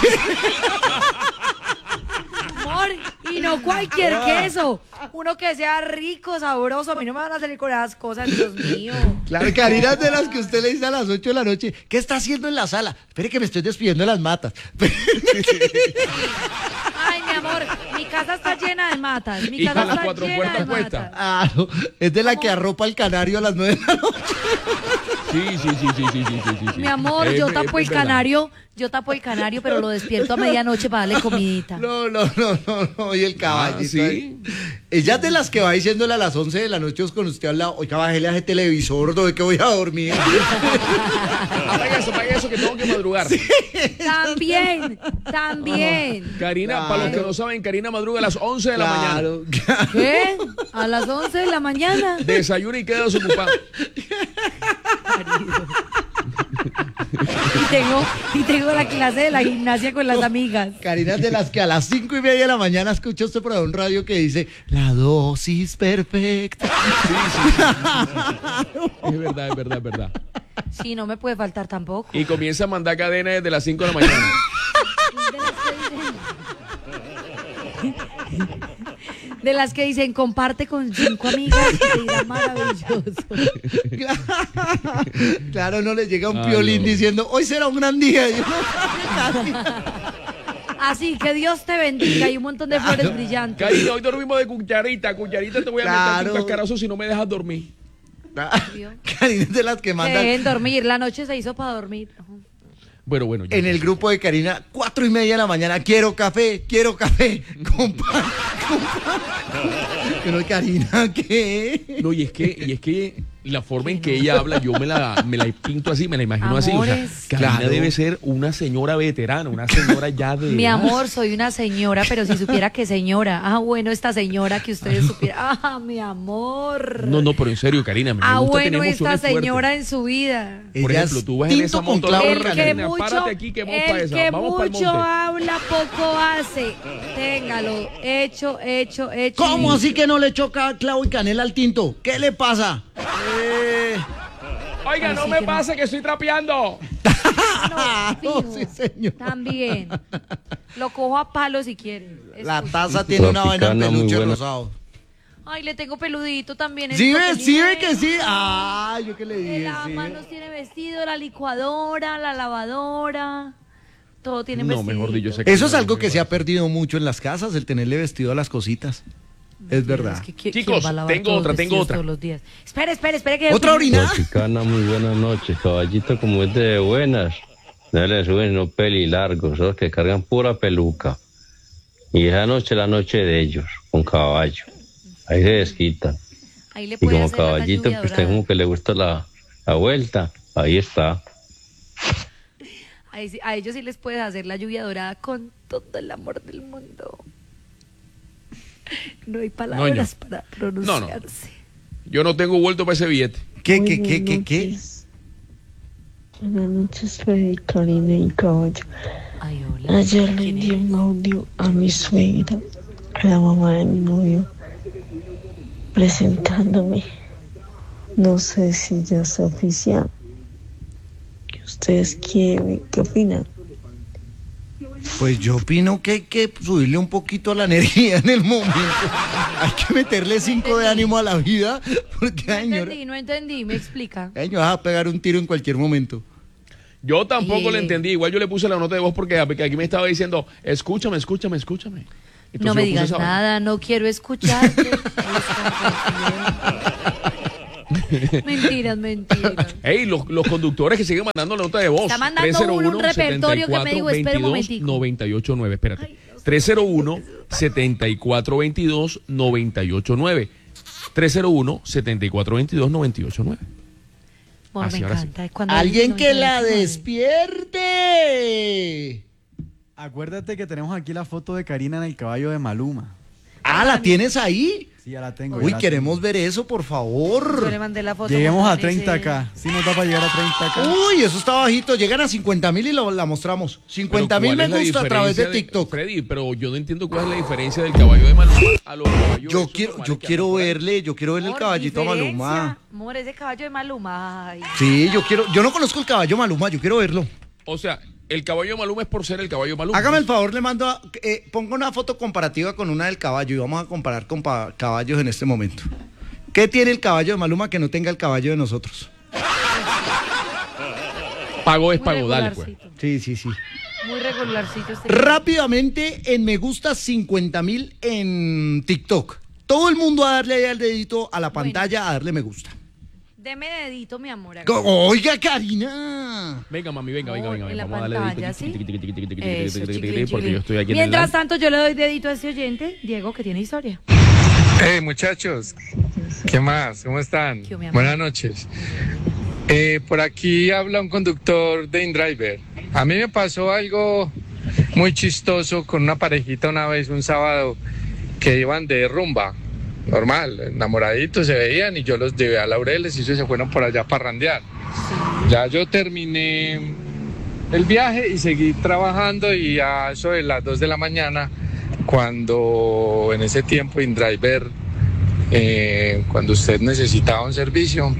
Speaker 5: Amor, y no cualquier
Speaker 3: Ah.
Speaker 5: queso. Uno que sea rico, sabroso. A mí no me van a salir con esas cosas, Dios mío.
Speaker 1: Claro, Karina es de las que usted le dice a las ocho de la noche, ¿qué está haciendo en la sala? Espere que me estoy despidiendo de las matas.
Speaker 5: Ay, mi amor, mi casa está llena de matas. Mi
Speaker 3: Y
Speaker 5: casa
Speaker 3: con las
Speaker 5: está
Speaker 3: cuatro
Speaker 5: llena
Speaker 3: puertas
Speaker 5: de
Speaker 3: puestas.
Speaker 5: matas.
Speaker 1: Ah, no, es de la que arropa el canario a las nueve de la noche.
Speaker 3: Sí, sí, sí, sí, sí, sí, sí, sí.
Speaker 5: Mi amor,
Speaker 3: Es-
Speaker 5: yo
Speaker 3: es-
Speaker 5: tapo
Speaker 3: es
Speaker 5: el
Speaker 3: verdad.
Speaker 5: canario, yo tapo el canario, pero lo despierto a medianoche para darle comidita.
Speaker 1: No, no, no, no, no, y el caballito.
Speaker 3: Ah, ¿sí?
Speaker 1: ahí. Ella es de las que va diciéndole a las once de la noche con usted al lado, oiga, bájele a ese televisor, ¿no? ¿De que voy a dormir?
Speaker 3: Apaga eso, apaga eso que tengo que madrugar.
Speaker 5: También, también.
Speaker 3: Karina,
Speaker 1: Claro.
Speaker 3: para los que no saben, Karina madruga a las once de la mañana.
Speaker 1: Claro, claro.
Speaker 5: ¿Qué? A las once de la mañana.
Speaker 3: Desayuna y queda desocupado.
Speaker 5: Y tengo, y tengo la clase de la gimnasia con las amigas.
Speaker 1: Karina es de las que a las cinco y media de la mañana escucha usted por ahí un radio que dice, la dosis perfecta.
Speaker 3: Es verdad, es verdad, es verdad.
Speaker 5: Sí, no me puede faltar tampoco.
Speaker 3: Y comienza a mandar cadena desde las cinco de la mañana.
Speaker 5: De las que dicen, comparte con cinco amigas y te irá maravilloso.
Speaker 1: Claro, no le llega un
Speaker 3: Ay,
Speaker 1: piolín
Speaker 3: no.
Speaker 1: diciendo, hoy será un gran día. Y uno,
Speaker 5: Así que Dios te bendiga y un montón de flores brillantes.
Speaker 3: Karina, hoy dormimos de cucharita. Cucharita te voy a meter
Speaker 1: Claro.
Speaker 3: un cascarazo si no me dejas dormir.
Speaker 1: Karina es de las que mandan
Speaker 5: Dejen dormir, la noche se hizo para dormir.
Speaker 3: Bueno, bueno. ya.
Speaker 1: en el grupo de Karina, cuatro y media de la mañana, quiero café, quiero café, con pan, con pan. Pero Karina, ¿qué?
Speaker 3: No, y es que, y es que la forma en que ella habla, yo me la, me la pinto así, me la imagino así. O sea,
Speaker 5: Amores.
Speaker 3: Karina
Speaker 1: Claro.
Speaker 3: debe ser una señora veterana, una señora ya de.
Speaker 5: Mi
Speaker 3: edad.
Speaker 5: amor, soy una señora, pero si supiera que señora. Ah, bueno, esta señora que ustedes supieran. Ah, mi amor.
Speaker 3: No, no, pero en serio, Karina, me
Speaker 5: Ah,
Speaker 3: gusta
Speaker 5: bueno,
Speaker 3: tener
Speaker 5: esta
Speaker 3: emociones fuertes.
Speaker 5: señora en su vida.
Speaker 3: Por
Speaker 1: Ella
Speaker 3: ejemplo,
Speaker 1: es
Speaker 3: tú vas en
Speaker 1: tinto
Speaker 3: esa
Speaker 1: con
Speaker 3: moto,
Speaker 1: clavo
Speaker 3: la
Speaker 1: de
Speaker 5: El
Speaker 3: Karina,
Speaker 5: que
Speaker 3: Karina,
Speaker 5: mucho,
Speaker 3: párate aquí que vamos para
Speaker 5: el
Speaker 3: esa,
Speaker 5: que
Speaker 3: vamos para el
Speaker 5: mucho
Speaker 3: monte.
Speaker 5: habla, poco hace. Téngalo, hecho, hecho, hecho.
Speaker 1: ¿Cómo
Speaker 5: y-
Speaker 1: así que no le choca clavo y canela al tinto? ¿Qué le pasa? Eh,
Speaker 3: Oiga, no
Speaker 5: Así
Speaker 3: me
Speaker 5: que no.
Speaker 3: pase que estoy trapeando.
Speaker 5: No, fijo,
Speaker 1: sí, señor.
Speaker 5: También. Lo cojo a palo si quieren.
Speaker 1: La
Speaker 5: Escucha.
Speaker 1: taza tiene una vaina en
Speaker 9: Tropicana, muy
Speaker 1: peluche
Speaker 9: buena.
Speaker 1: rosado.
Speaker 5: Ay, le tengo peludito también.
Speaker 1: ¿Sí
Speaker 5: esto
Speaker 1: ve?
Speaker 5: que
Speaker 1: ¿Sí ve
Speaker 5: tiene.
Speaker 1: que sí? Ah, yo que le
Speaker 5: El
Speaker 1: dije, sí.
Speaker 5: lavamanos tiene vestido, la licuadora, la lavadora. Todo tiene
Speaker 3: No,
Speaker 5: vestido.
Speaker 3: mejor dicho, sé que
Speaker 1: Eso es
Speaker 3: no,
Speaker 1: algo
Speaker 3: no
Speaker 1: que
Speaker 3: me
Speaker 1: se ha
Speaker 3: pasa.
Speaker 1: perdido mucho en las casas, el tenerle vestido a las cositas. Es verdad.
Speaker 3: Chicos, tengo otra, tengo otra.
Speaker 5: Todos los días. Espere, espere, espere. Que
Speaker 1: ¿Otra orina?
Speaker 9: Tropicana, muy buenas noches. Caballito, como es de buenas, no le suben no pelilargos, esos que cargan pura peluca. Y esa noche es la noche de ellos, con caballo. Ahí se desquitan.
Speaker 5: Ahí le
Speaker 9: Y
Speaker 5: puede
Speaker 9: como
Speaker 5: hacer la
Speaker 9: caballito,
Speaker 5: lluvia
Speaker 9: que usted
Speaker 5: dorada.
Speaker 9: como que le gusta la, la vuelta, ahí está.
Speaker 5: Ahí sí- a ellos sí les puedes hacer la lluvia dorada con todo el amor del mundo. No hay palabras para pronunciarse.
Speaker 3: Yo no tengo vuelto para ese billete.
Speaker 1: ¿Qué, qué, qué, qué, qué?
Speaker 10: Buenas noches, Freddy, Karina y Caballo.
Speaker 5: Ay, hola.
Speaker 10: Ayer le
Speaker 5: ¿Quién
Speaker 10: envié
Speaker 5: es?
Speaker 10: un audio a mi suegra, a la mamá de mi novio, presentándome. No sé si ya es oficial. ¿Qué ustedes quieren? ¿Qué opinan?
Speaker 1: Pues yo opino que hay que subirle un poquito a la energía en el momento. Hay que meterle cinco de ánimo a la vida, porque
Speaker 5: No
Speaker 1: ay, señora,
Speaker 5: entendí, no entendí. Me explica.
Speaker 1: ay, me vas a pegar un tiro en cualquier momento.
Speaker 3: Yo tampoco
Speaker 5: Y-
Speaker 3: le entendí. Igual yo le puse la nota de voz porque porque aquí me estaba diciendo, escúchame, escúchame, escúchame. Entonces
Speaker 5: No me
Speaker 3: yo puse
Speaker 5: digas
Speaker 3: esa vaina.
Speaker 5: nada, no quiero escucharte. Mentiras, mentiras.
Speaker 3: Ey, los, los conductores que siguen mandando la nota de voz.
Speaker 5: Está mandando uno un repertorio que me dijo, espera un momentico.
Speaker 3: noventa y ocho nueve, espérate. tres cero uno, setenta y cuatro veintidós, noventa y ocho nueve. tres cero uno, setenta y cuatro veintidós, noventa y ocho nueve.
Speaker 5: Amor,
Speaker 3: Así,
Speaker 5: me
Speaker 3: ahora sí.
Speaker 5: encanta. Cuando
Speaker 1: Alguien
Speaker 5: dice
Speaker 1: que la
Speaker 5: noventa y nueve.
Speaker 1: despierte.
Speaker 4: Acuérdate que tenemos aquí la foto de Karina en el caballo de Maluma.
Speaker 1: Ah, ¿la tienes ahí?
Speaker 4: Sí, ya la tengo.
Speaker 1: Uy,
Speaker 4: ya la
Speaker 1: queremos ver eso, por
Speaker 5: Yo
Speaker 1: favor.
Speaker 5: le mandé la foto.
Speaker 4: tengo. Lleguemos a
Speaker 5: me parece-
Speaker 4: treinta K. Si nos da para llegar a treinta K.
Speaker 1: Uy, eso está bajito. Llegan a cincuenta mil y lo, la mostramos. cincuenta mil
Speaker 3: Pero
Speaker 1: me
Speaker 3: ¿cuál es la
Speaker 1: gusta a través de
Speaker 3: diferencia
Speaker 1: TikTok.
Speaker 3: Freddy, pero yo no entiendo cuál es la diferencia del caballo de Maluma a los caballos.
Speaker 1: Yo
Speaker 3: esos
Speaker 1: quiero,
Speaker 3: normales
Speaker 1: yo
Speaker 3: que
Speaker 1: quiero
Speaker 3: andan por ahí.
Speaker 1: verle, yo quiero verle el
Speaker 5: Amor,
Speaker 1: caballito a
Speaker 5: diferencia.
Speaker 1: Maluma.
Speaker 5: Amor, ese caballo de Maluma. Ay.
Speaker 1: Sí, yo quiero, yo no conozco el caballo Maluma, yo quiero verlo.
Speaker 3: O sea, el caballo de Maluma es por ser el caballo de Maluma.
Speaker 1: Hágame el favor, le mando, a- eh, ponga una foto comparativa con una del caballo y vamos a comparar con pa- caballos en este momento. ¿Qué tiene el caballo de Maluma que no tenga el caballo de nosotros?
Speaker 3: Pago es
Speaker 5: Muy
Speaker 3: pago, dale pues.
Speaker 5: regularcito.
Speaker 1: Sí, sí, sí.
Speaker 5: Muy regularcito este.
Speaker 1: Rápidamente en me gusta cincuenta mil en TikTok. Todo el mundo a darle ahí al dedito a la pantalla, a darle me gusta.
Speaker 5: Deme dedito, mi amor. acá.
Speaker 1: Co- Oiga, Karina.
Speaker 3: Venga, mami, venga, venga, venga.
Speaker 5: En la
Speaker 3: Vamos a darle
Speaker 5: pantalla,
Speaker 3: dedito,
Speaker 5: ¿sí?
Speaker 3: tiqui, tiqui, tiqui, tiqui, tiqui,
Speaker 5: Eso,
Speaker 3: tiqui, tiqui,
Speaker 5: chiquilín,
Speaker 3: tiqui, porque
Speaker 5: chiquilín.
Speaker 3: yo estoy aquí en el
Speaker 5: Mientras
Speaker 3: live.
Speaker 5: tanto, yo le doy dedito a este oyente, Diego, que tiene historia.
Speaker 11: Hey muchachos, ¿qué más? ¿Cómo están?
Speaker 5: Yo, mi amor.
Speaker 11: Buenas noches. Eh, por aquí habla un conductor de InDriver. A mí me pasó algo muy chistoso con una parejita una vez, un sábado, que iban de rumba. Normal, enamoraditos se veían y yo los llevé a Laureles y ellos se fueron por allá a parrandear. Ya yo terminé el viaje y seguí trabajando y a eso de las dos de la mañana, cuando en ese tiempo InDriver, eh, cuando usted necesitaba un servicio,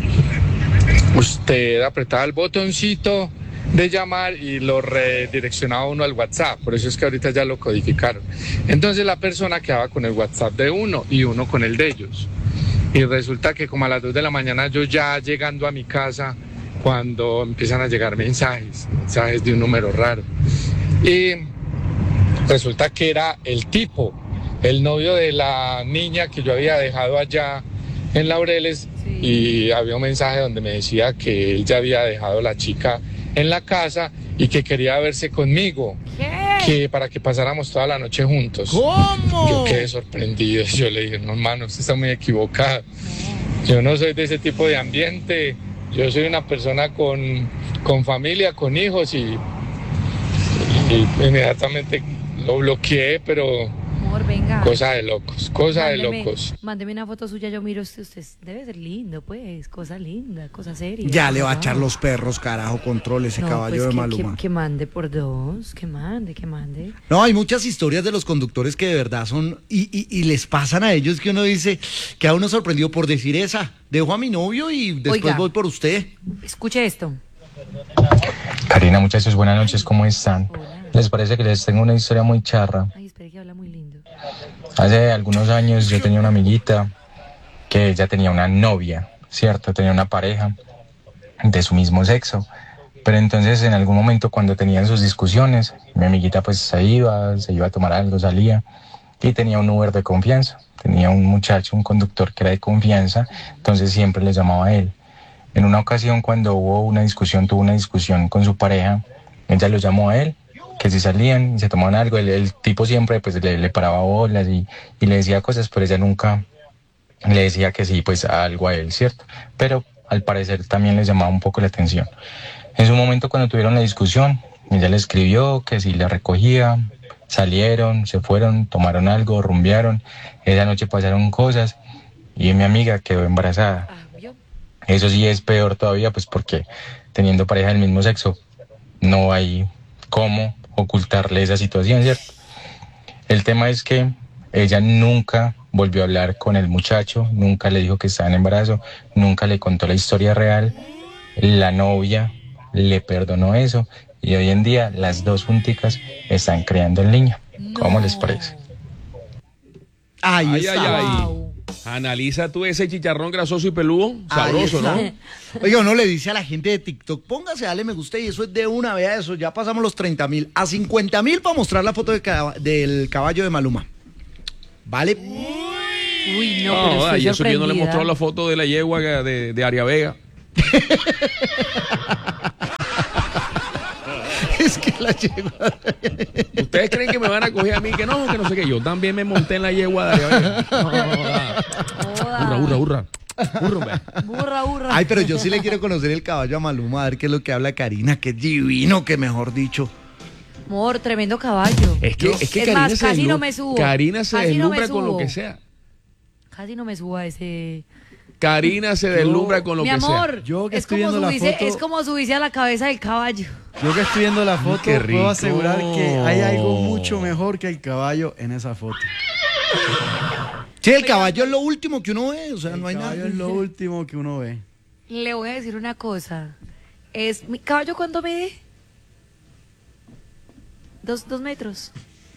Speaker 11: usted apretaba el botoncito de llamar y lo redireccionaba uno al WhatsApp. Por eso es que ahorita ya lo codificaron. Entonces la persona quedaba con el WhatsApp de uno y uno con el de ellos. Y resulta que como a las dos de la mañana, yo ya llegando a mi casa, cuando empiezan a llegar mensajes, mensajes de un número raro. Y resulta que era el tipo, el novio de la niña que yo había dejado allá en Laureles, y había un mensaje donde me decía que él ya había dejado a la chica en la casa y que quería verse conmigo, que para que pasáramos toda la noche juntos.
Speaker 1: ¿Cómo?
Speaker 11: Yo quedé sorprendido, yo le dije, no hermano, usted está muy equivocado. Yo no soy de ese tipo de ambiente, yo soy una persona con, con familia, con hijos y, y inmediatamente lo bloqueé, pero
Speaker 5: Amor, venga.
Speaker 11: cosa de locos, cosa de
Speaker 5: Mándeme-
Speaker 11: locos.
Speaker 5: Mándeme una foto suya, yo miro, usted, usted debe ser lindo, pues, cosa linda, cosa seria.
Speaker 1: Ya le va a
Speaker 5: Wow.
Speaker 1: echar los perros, carajo, control ese
Speaker 5: No,
Speaker 1: caballo
Speaker 5: pues,
Speaker 1: de
Speaker 5: que-
Speaker 1: Maluma.
Speaker 5: Que, que mande por dos, que mande, que mande.
Speaker 1: No, hay muchas historias de los conductores que de verdad son, y, y- y les pasan a ellos que uno dice, que a uno sorprendió por decir esa, dejo a mi novio y después
Speaker 5: Oiga.
Speaker 1: voy por usted.
Speaker 5: Escuche esto.
Speaker 12: Karina, muchachos, buenas noches, ¿cómo están? ¿Les parece que les tengo una historia muy charra?
Speaker 5: Ay, espere que habla muy lindo.
Speaker 12: Hace algunos años yo tenía una amiguita que ella tenía una novia, ¿cierto? Tenía una pareja de su mismo sexo. Pero entonces en algún momento cuando tenían sus discusiones, mi amiguita pues se iba, se iba a tomar algo, salía y tenía un Uber de confianza. Tenía un muchacho, un conductor que era de confianza, entonces siempre le llamaba a él. En una ocasión cuando hubo una discusión, tuvo una discusión con su pareja, ella lo llamó a él, que si salían y se tomaban algo, el, el tipo siempre pues le, le paraba bolas y, y le decía cosas, pero ella nunca le decía que sí, pues algo a él, ¿cierto? Pero al parecer también les llamaba un poco la atención. En su momento cuando tuvieron la discusión, ella le escribió que si la recogía, salieron, se fueron, tomaron algo, rumbearon, esa noche pasaron cosas y mi amiga quedó embarazada. Eso sí es peor todavía, pues porque teniendo pareja del mismo sexo, no hay cómo ocultarle esa situación, ¿cierto? El tema es que ella nunca volvió a hablar con el muchacho, nunca le dijo que estaba en embarazo, nunca le contó la historia real. La novia le perdonó eso y hoy en día las dos junticas están creando el niño. ¿Cómo les parece?
Speaker 1: Ahí
Speaker 3: Ay,
Speaker 1: está.
Speaker 3: ay, ay. Analiza tú ese chicharrón grasoso y peludo,
Speaker 1: Ahí
Speaker 3: sabroso,
Speaker 1: está.
Speaker 3: ¿no?
Speaker 1: Oiga, uno le dice a la gente de TikTok, póngase, dale me gusta y eso es de una, vea eso, ya pasamos los treinta mil, a cincuenta mil para mostrar la foto de caba- del caballo de Maluma. ¿Vale?
Speaker 5: Uy, no,
Speaker 3: No,
Speaker 5: pero estoy
Speaker 3: y eso que yo no le he
Speaker 5: sorprendida.
Speaker 3: mostrado la foto de la yegua de, de Aria Vega.
Speaker 1: Es que la yegua...
Speaker 3: ¿Ustedes creen que me van a coger a mí? Que no, que no sé qué. Yo también me monté en la yegua de Aria Vega. No, hurra, hurra, hurra. Hurra, hombre.
Speaker 5: Burra, burra.
Speaker 1: Ay, pero yo sí le quiero conocer el caballo a Maluma, a ver qué es lo que habla Karina, que es divino, que mejor dicho.
Speaker 5: Amor, tremendo caballo.
Speaker 3: Es que, es que
Speaker 5: Es
Speaker 3: Karina
Speaker 5: más,
Speaker 3: se
Speaker 5: casi
Speaker 3: deslu-
Speaker 5: no me subo.
Speaker 3: Karina se
Speaker 5: Casi no me
Speaker 3: deslumbra con lo
Speaker 5: subo.
Speaker 3: que sea.
Speaker 5: Casi no me subo a ese...
Speaker 3: Karina se deslumbra con lo
Speaker 5: Mi
Speaker 3: que
Speaker 5: amor,
Speaker 3: sea.
Speaker 4: Yo que
Speaker 5: es,
Speaker 4: estoy
Speaker 5: como
Speaker 4: viendo la
Speaker 5: subirse,
Speaker 4: foto-
Speaker 5: es como subirse a la cabeza del caballo.
Speaker 4: Yo que estoy viendo la foto,
Speaker 3: qué rico.
Speaker 4: puedo asegurar que hay algo mucho mejor que el caballo en esa foto.
Speaker 1: Sí, el caballo es lo último que uno ve, o sea, no hay
Speaker 4: El
Speaker 1: nada.
Speaker 4: caballo es lo último que uno ve.
Speaker 5: Le voy a decir una cosa. Es, ¿mi caballo cuánto mide? Dos, dos metros.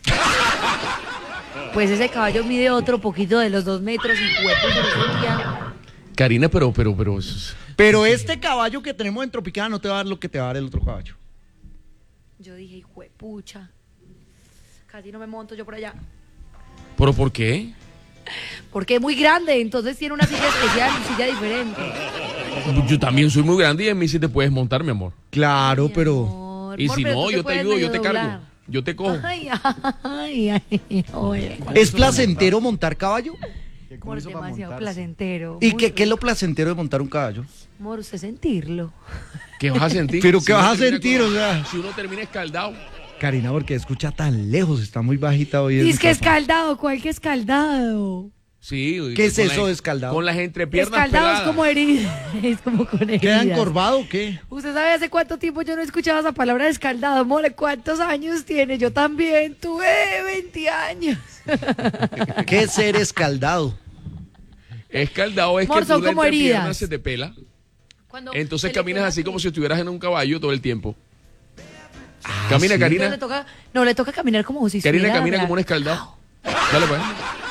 Speaker 5: Pues ese caballo mide otro poquito de los dos metros y cuerpo se lo sentía.
Speaker 3: Karina, pero, pero, pero. es-
Speaker 1: Pero este caballo que tenemos en Tropicana no te va a dar lo que te va a dar el otro caballo.
Speaker 5: Yo dije, hijo de pucha. Casi no me monto yo por allá.
Speaker 3: ¿Pero por qué?
Speaker 5: Porque es muy grande, entonces tiene una silla especial y silla diferente.
Speaker 3: Yo también soy muy grande y en mí sí te puedes montar, mi amor.
Speaker 1: Claro, pero...
Speaker 5: Amor,
Speaker 3: Y
Speaker 5: amor,
Speaker 3: si
Speaker 5: pero
Speaker 3: no,
Speaker 5: tú te
Speaker 3: yo te
Speaker 5: puedes
Speaker 3: ayudo, yo
Speaker 5: medio
Speaker 3: te cargo.
Speaker 5: doblar.
Speaker 3: Yo te cojo.
Speaker 5: Ay, ay, ay, oye.
Speaker 1: ¿Es placentero montar caballo?
Speaker 5: Amor, demasiado placentero.
Speaker 1: ¿Y
Speaker 5: muy
Speaker 1: qué, qué es lo
Speaker 5: rico.
Speaker 1: placentero de montar un caballo?
Speaker 5: Amor, usted sentirlo.
Speaker 3: ¿Qué vas a sentir?
Speaker 1: ¿Pero
Speaker 3: Si
Speaker 1: qué
Speaker 3: uno
Speaker 1: vas a
Speaker 3: termina
Speaker 1: sentir,
Speaker 3: con-
Speaker 1: o sea?
Speaker 3: Si uno termina escaldado.
Speaker 1: Karina, porque escucha tan lejos, está muy bajita hoy. en
Speaker 5: Y
Speaker 1: el
Speaker 5: es que
Speaker 1: micrófono.
Speaker 5: escaldado, ¿cuál que escaldado?
Speaker 3: Sí.
Speaker 1: ¿Qué es
Speaker 3: con
Speaker 1: eso
Speaker 3: la-
Speaker 1: de escaldado?
Speaker 3: Con las entrepiernas
Speaker 5: Escaldado es
Speaker 3: peladas.
Speaker 5: como herida, es como con heridas.
Speaker 1: ¿Queda encorvado o qué?
Speaker 5: ¿Usted sabe hace cuánto tiempo yo no escuchaba esa palabra de escaldado? More, ¿cuántos años tiene? Yo también tuve veinte años.
Speaker 1: ¿Qué es ser escaldado?
Speaker 3: Escaldado es
Speaker 5: Amor,
Speaker 3: que
Speaker 5: son
Speaker 3: tú la
Speaker 5: como
Speaker 3: entrepierna
Speaker 5: heridas.
Speaker 3: se te pela.
Speaker 5: Cuando
Speaker 3: Entonces
Speaker 5: se le
Speaker 3: caminas
Speaker 5: pega
Speaker 3: así
Speaker 5: aquí.
Speaker 3: como si estuvieras en un caballo todo el tiempo. Camina,
Speaker 1: ¿sí?
Speaker 5: No,
Speaker 3: Karina.
Speaker 5: le toca, no, le toca caminar como si
Speaker 3: Karina
Speaker 5: estuviera
Speaker 3: camina
Speaker 5: bla-
Speaker 3: como un escaldado. Dale, pues.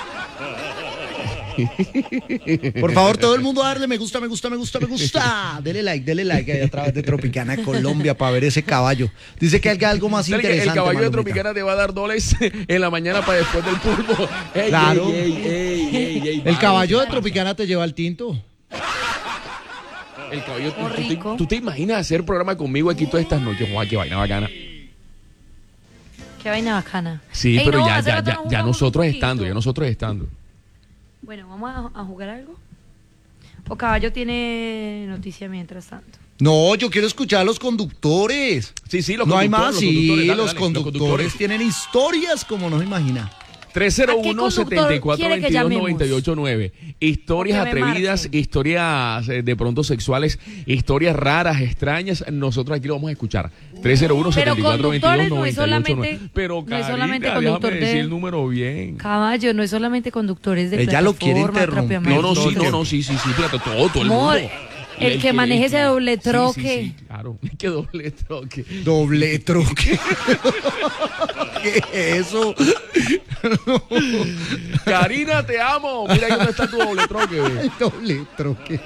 Speaker 1: Por favor, todo el mundo a darle me gusta, me gusta, me gusta, me gusta. Dele like, dele like ahí a través de Tropicana Colombia para ver ese caballo. Dice que hay algo más
Speaker 3: ¿Sabes que
Speaker 1: interesante.
Speaker 3: el caballo de
Speaker 1: Malumita.
Speaker 3: Tropicana te va a dar dólares en la mañana para después del pulpo. Ey,
Speaker 1: Claro.
Speaker 3: ey, ey, ey, ey, ey,
Speaker 1: El
Speaker 3: vale.
Speaker 1: caballo de Tropicana te lleva al tinto.
Speaker 3: El caballo.
Speaker 5: Oh,
Speaker 3: ¿tú, te,
Speaker 5: rico.
Speaker 3: tú te imaginas hacer programa conmigo aquí todas estas noches? Guau, qué vaina bacana.
Speaker 5: Qué vaina bacana.
Speaker 3: Sí,
Speaker 5: Ey,
Speaker 3: pero
Speaker 5: no,
Speaker 3: ya,
Speaker 5: hace
Speaker 3: ya,
Speaker 5: rato
Speaker 3: ya,
Speaker 5: no
Speaker 3: ya
Speaker 5: jugamos
Speaker 3: nosotros
Speaker 5: un
Speaker 3: estando,
Speaker 5: poquito.
Speaker 3: ya nosotros estando.
Speaker 5: Bueno, ¿vamos a, a jugar algo? ¿O caballo tiene noticia mientras tanto?
Speaker 1: No, yo quiero escuchar a los conductores.
Speaker 3: Sí, sí, los
Speaker 1: No hay
Speaker 3: conductores,
Speaker 1: más,
Speaker 3: los
Speaker 1: sí,
Speaker 3: conductores, dale,
Speaker 1: los
Speaker 3: dale, los
Speaker 1: conductores
Speaker 3: conductores.
Speaker 1: tienen historias como no se imagina.
Speaker 3: tres cero
Speaker 5: ¿A qué
Speaker 3: uno,
Speaker 5: conductor
Speaker 3: setenta y cuatro,
Speaker 5: quiere que
Speaker 3: veintidós,
Speaker 5: llamemos?
Speaker 3: noventa y ocho, nueve. Historias
Speaker 5: O que me
Speaker 3: atrevidas,
Speaker 5: marquen.
Speaker 3: historias eh, de pronto sexuales, historias raras, extrañas. Nosotros aquí lo vamos a escuchar. tres cero uno,
Speaker 5: Pero
Speaker 3: setenta y cuatro, veintidós,
Speaker 5: conductores no es
Speaker 3: noventa y ocho,
Speaker 5: solamente-
Speaker 3: nueve. Pero
Speaker 5: no es
Speaker 3: Karina,
Speaker 5: solamente
Speaker 3: déjame
Speaker 5: conductor
Speaker 3: decir
Speaker 5: de-
Speaker 3: el número bien.
Speaker 5: Caballo, no es solamente conductores de
Speaker 1: Ella lo quiere
Speaker 5: plataforma,
Speaker 1: interrumpir.
Speaker 5: propiamente.
Speaker 3: No, no, sí,
Speaker 1: todo
Speaker 3: no,
Speaker 1: el
Speaker 3: no, sí, sí, sí, fíjate, todo, todo el
Speaker 5: Amor,
Speaker 3: mundo.
Speaker 5: el que maneje ese doble
Speaker 3: Sí, sí,
Speaker 5: troque.
Speaker 3: sí, claro, que doble troque.
Speaker 1: Doble troque. ¿Qué es eso?
Speaker 3: Karina, te amo. Mira ahí dónde está tu doble troque. ve.
Speaker 1: El doble troque.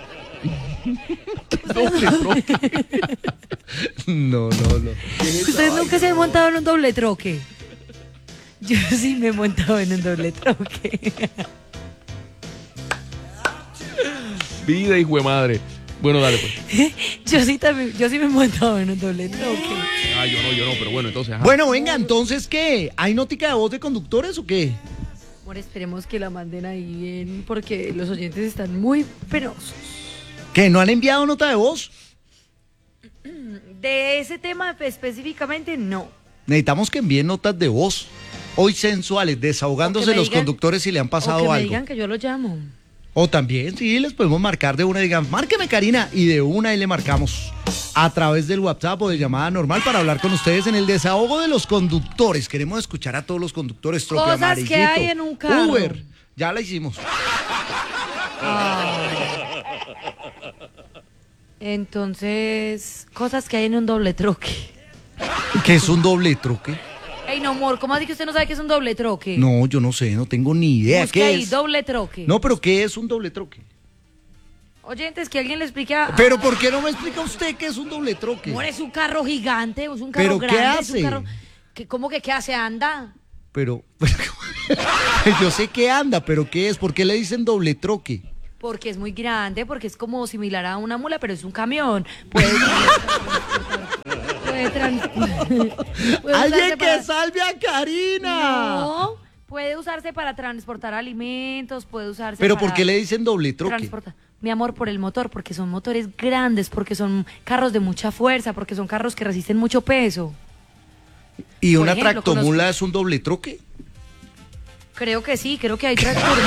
Speaker 3: Doble troque.
Speaker 1: No, no, no.
Speaker 5: ¿Ustedes nunca se han montado en un doble troque? Yo sí me he montado en un doble troque.
Speaker 3: Vida, hijo de madre. Bueno, dale pues.
Speaker 5: Yo sí también, yo sí me he montado en un doble troque.
Speaker 3: Ah, yo no, yo no, pero bueno, entonces. ajá.
Speaker 1: Bueno, venga, entonces, ¿qué? ¿Hay nótica de voz de conductores o qué?
Speaker 5: Amor, esperemos que la manden ahí bien, porque los oyentes están muy penosos.
Speaker 1: ¿Que no han enviado nota de voz?
Speaker 5: De ese tema específicamente, no.
Speaker 1: Necesitamos que envíen notas de voz. Hoy sensuales, desahogándose
Speaker 5: O que me
Speaker 1: los
Speaker 5: digan-
Speaker 1: conductores si le han
Speaker 5: O
Speaker 1: pasado
Speaker 5: que me
Speaker 1: algo.
Speaker 5: digan que yo lo llamo.
Speaker 1: O también, sí, les podemos marcar de una y digan, márqueme Karina, y de una y le marcamos a través del WhatsApp o de llamada normal para hablar con ustedes en el desahogo de los conductores. Queremos escuchar a todos los conductores. Troque
Speaker 5: Cosas que
Speaker 1: amarillito,
Speaker 5: hay en un carro.
Speaker 1: Uber, ya la hicimos.
Speaker 5: Entonces, cosas que hay en un doble troque.
Speaker 1: ¿Qué es un doble troque?
Speaker 5: Ey, no, amor, ¿cómo así que usted no sabe qué es un doble troque?
Speaker 1: No, yo no sé, no tengo ni idea.
Speaker 5: Busque
Speaker 1: ¿Qué
Speaker 5: ahí,
Speaker 1: es?
Speaker 5: doble troque.
Speaker 1: No, pero ¿qué es un doble troque?
Speaker 5: Oyentes, que alguien le explique a...
Speaker 1: Pero ¿por qué no me explica usted qué es un doble troque?
Speaker 5: Amor, es un carro gigante, es un carro
Speaker 1: ¿Pero
Speaker 5: grande.
Speaker 1: qué
Speaker 5: es un
Speaker 1: hace?
Speaker 5: carro que, ¿Cómo que qué hace? ¿Anda?
Speaker 1: Pero, yo sé que anda, pero ¿qué es? ¿Por qué le dicen doble troque?
Speaker 5: Porque es muy grande, porque es como similar a una mula, pero es un camión. Puede, puede, trans- puede
Speaker 1: ¡Alguien
Speaker 5: usarse
Speaker 1: que
Speaker 5: para-
Speaker 1: salve a Karina!
Speaker 5: No, puede usarse para transportar alimentos, puede usarse
Speaker 1: ¿Pero
Speaker 5: para
Speaker 1: por qué le dicen doble troque?
Speaker 5: transportar. Mi amor, por el motor, porque son motores grandes, porque son carros de mucha fuerza, porque son carros que resisten mucho peso.
Speaker 1: ¿Y
Speaker 5: Por
Speaker 1: una
Speaker 5: ejemplo,
Speaker 1: tractomula es un doble troque?
Speaker 5: Creo que sí, creo que hay tractores.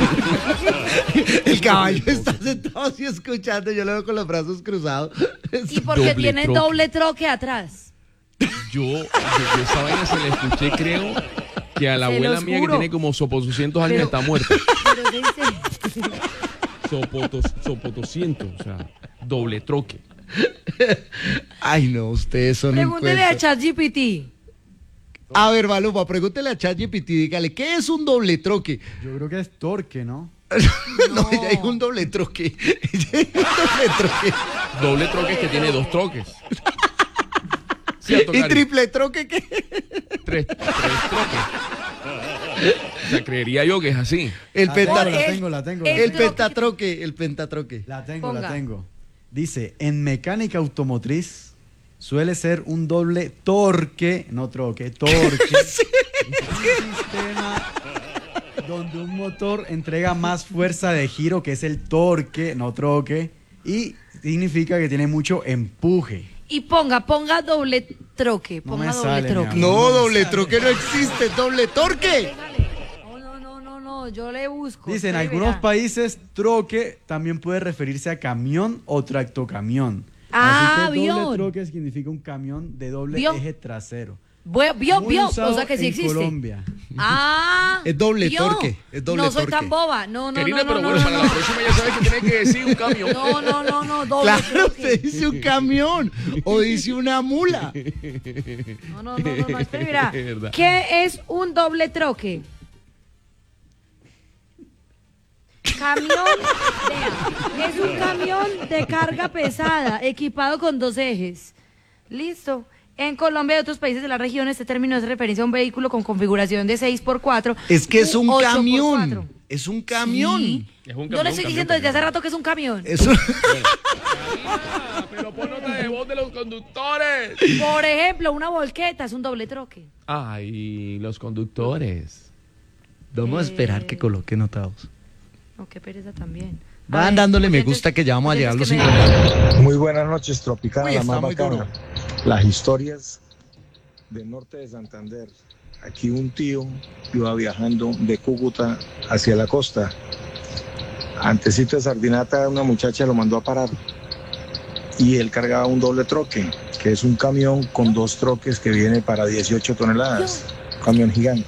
Speaker 1: El caballo está sentado así escuchando, yo lo veo con los brazos cruzados.
Speaker 5: Y porque
Speaker 3: Doble
Speaker 5: tiene
Speaker 3: troque.
Speaker 5: doble troque atrás.
Speaker 3: Yo, yo, yo esa vaina se la escuché, creo, que a la
Speaker 5: Se
Speaker 3: abuela
Speaker 5: los
Speaker 3: mía que
Speaker 5: juro.
Speaker 3: tiene como sopotoscientos años
Speaker 5: Pero-
Speaker 3: está muerta.
Speaker 5: Pero dice-
Speaker 3: Sopotos, sopotoscientos, o sea, doble troque.
Speaker 1: Ay, no, ustedes son un
Speaker 5: Pregúntele a
Speaker 1: cuento.
Speaker 5: ChatGPT.
Speaker 1: A ver, Maluma, pregúntele a ChatGPT, dígale, ¿qué es un doble troque?
Speaker 4: Yo creo que es torque, ¿no?
Speaker 1: No, ella dijo un doble troque. Ella dijo un doble troque.
Speaker 3: Doble troque es que tiene dos troques. ¿Cierto,
Speaker 1: ¿Y
Speaker 3: Cari?
Speaker 1: triple troque qué?
Speaker 3: Tres, tres troques. O sea, creería yo que es así.
Speaker 1: El
Speaker 4: La tengo,
Speaker 1: penta-
Speaker 4: la tengo, la tengo.
Speaker 5: el-
Speaker 1: El pentatroque, el pentatroque.
Speaker 4: La tengo,
Speaker 5: Ponga.
Speaker 4: la tengo. Dice, en mecánica automotriz suele ser un doble torque, no troque, torque. Un sistema donde un motor entrega más fuerza de giro, que es el torque, no troque, y significa que tiene mucho empuje.
Speaker 5: Y ponga, ponga doble troque.
Speaker 4: No
Speaker 5: Ponga
Speaker 4: me
Speaker 5: doble
Speaker 4: sale, mi
Speaker 5: troque.
Speaker 4: amor.
Speaker 1: No, doble troque no existe, doble torque.
Speaker 5: No, no, no, no, no, yo le busco.
Speaker 4: Dice, en
Speaker 5: usted
Speaker 4: algunos
Speaker 5: verá.
Speaker 4: países, troque también puede referirse a camión o tractocamión.
Speaker 5: Ah,
Speaker 4: Así que
Speaker 5: vio.
Speaker 4: doble troque significa un camión de doble
Speaker 5: ¿Vio?
Speaker 4: eje trasero.
Speaker 5: Vio, vio,
Speaker 4: Muy
Speaker 5: vio.
Speaker 4: usado
Speaker 5: O sea que sí
Speaker 4: en
Speaker 5: existe.
Speaker 4: Colombia.
Speaker 5: Ah.
Speaker 1: Es doble
Speaker 5: ¿vio?
Speaker 1: torque, es doble
Speaker 5: no soy
Speaker 1: torque.
Speaker 5: tan boba. No, no,
Speaker 3: Querida,
Speaker 5: no,
Speaker 3: pero
Speaker 5: no,
Speaker 3: bueno,
Speaker 5: no,
Speaker 3: para
Speaker 5: no.
Speaker 3: la próxima ya sabes que tienes que decir un camión.
Speaker 5: No, no, no, no, doble
Speaker 1: Claro,
Speaker 5: troque.
Speaker 1: usted dice un camión o dice una mula.
Speaker 5: No, no, no, no, no, espere, mira.
Speaker 3: Es verdad.
Speaker 5: ¿Qué es un doble troque? Camión, vea, es un camión de carga pesada, equipado con dos ejes. Listo. En Colombia y otros países de la región, este término hace referencia a un vehículo con configuración de seis por cuatro.
Speaker 1: Es que es
Speaker 5: u
Speaker 1: un
Speaker 5: ocho por
Speaker 1: camión.
Speaker 5: cuatro.
Speaker 1: Es un camión.
Speaker 5: Sí.
Speaker 3: Es un
Speaker 5: Yo
Speaker 3: camión,
Speaker 5: le estoy
Speaker 3: camión,
Speaker 5: diciendo desde
Speaker 3: camión.
Speaker 5: hace rato que es un camión.
Speaker 1: Es un-
Speaker 3: Ah, pero pon nota de voz de los conductores.
Speaker 5: Por ejemplo, una volqueta es un doble troque.
Speaker 3: Ay, los conductores.
Speaker 1: Vamos a esperar que coloque notados.
Speaker 5: No, qué pereza también. A
Speaker 1: Van
Speaker 5: ver,
Speaker 1: dándole me
Speaker 5: oyentes-
Speaker 1: gusta que ya vamos a llegar a los
Speaker 5: oyentes que me-
Speaker 1: cincuenta.
Speaker 8: Muy buenas noches, Tropicana,
Speaker 1: Uy,
Speaker 8: la
Speaker 1: está
Speaker 8: más
Speaker 1: muy
Speaker 8: bacana.
Speaker 1: duro.
Speaker 8: Las historias del norte de Santander. Aquí un tío iba viajando de Cúcuta hacia la costa. Antecito de Sardinata, una muchacha lo mandó a parar. Y él cargaba un doble troque, que es un camión con dos troques que viene para dieciocho toneladas. Un camión gigante.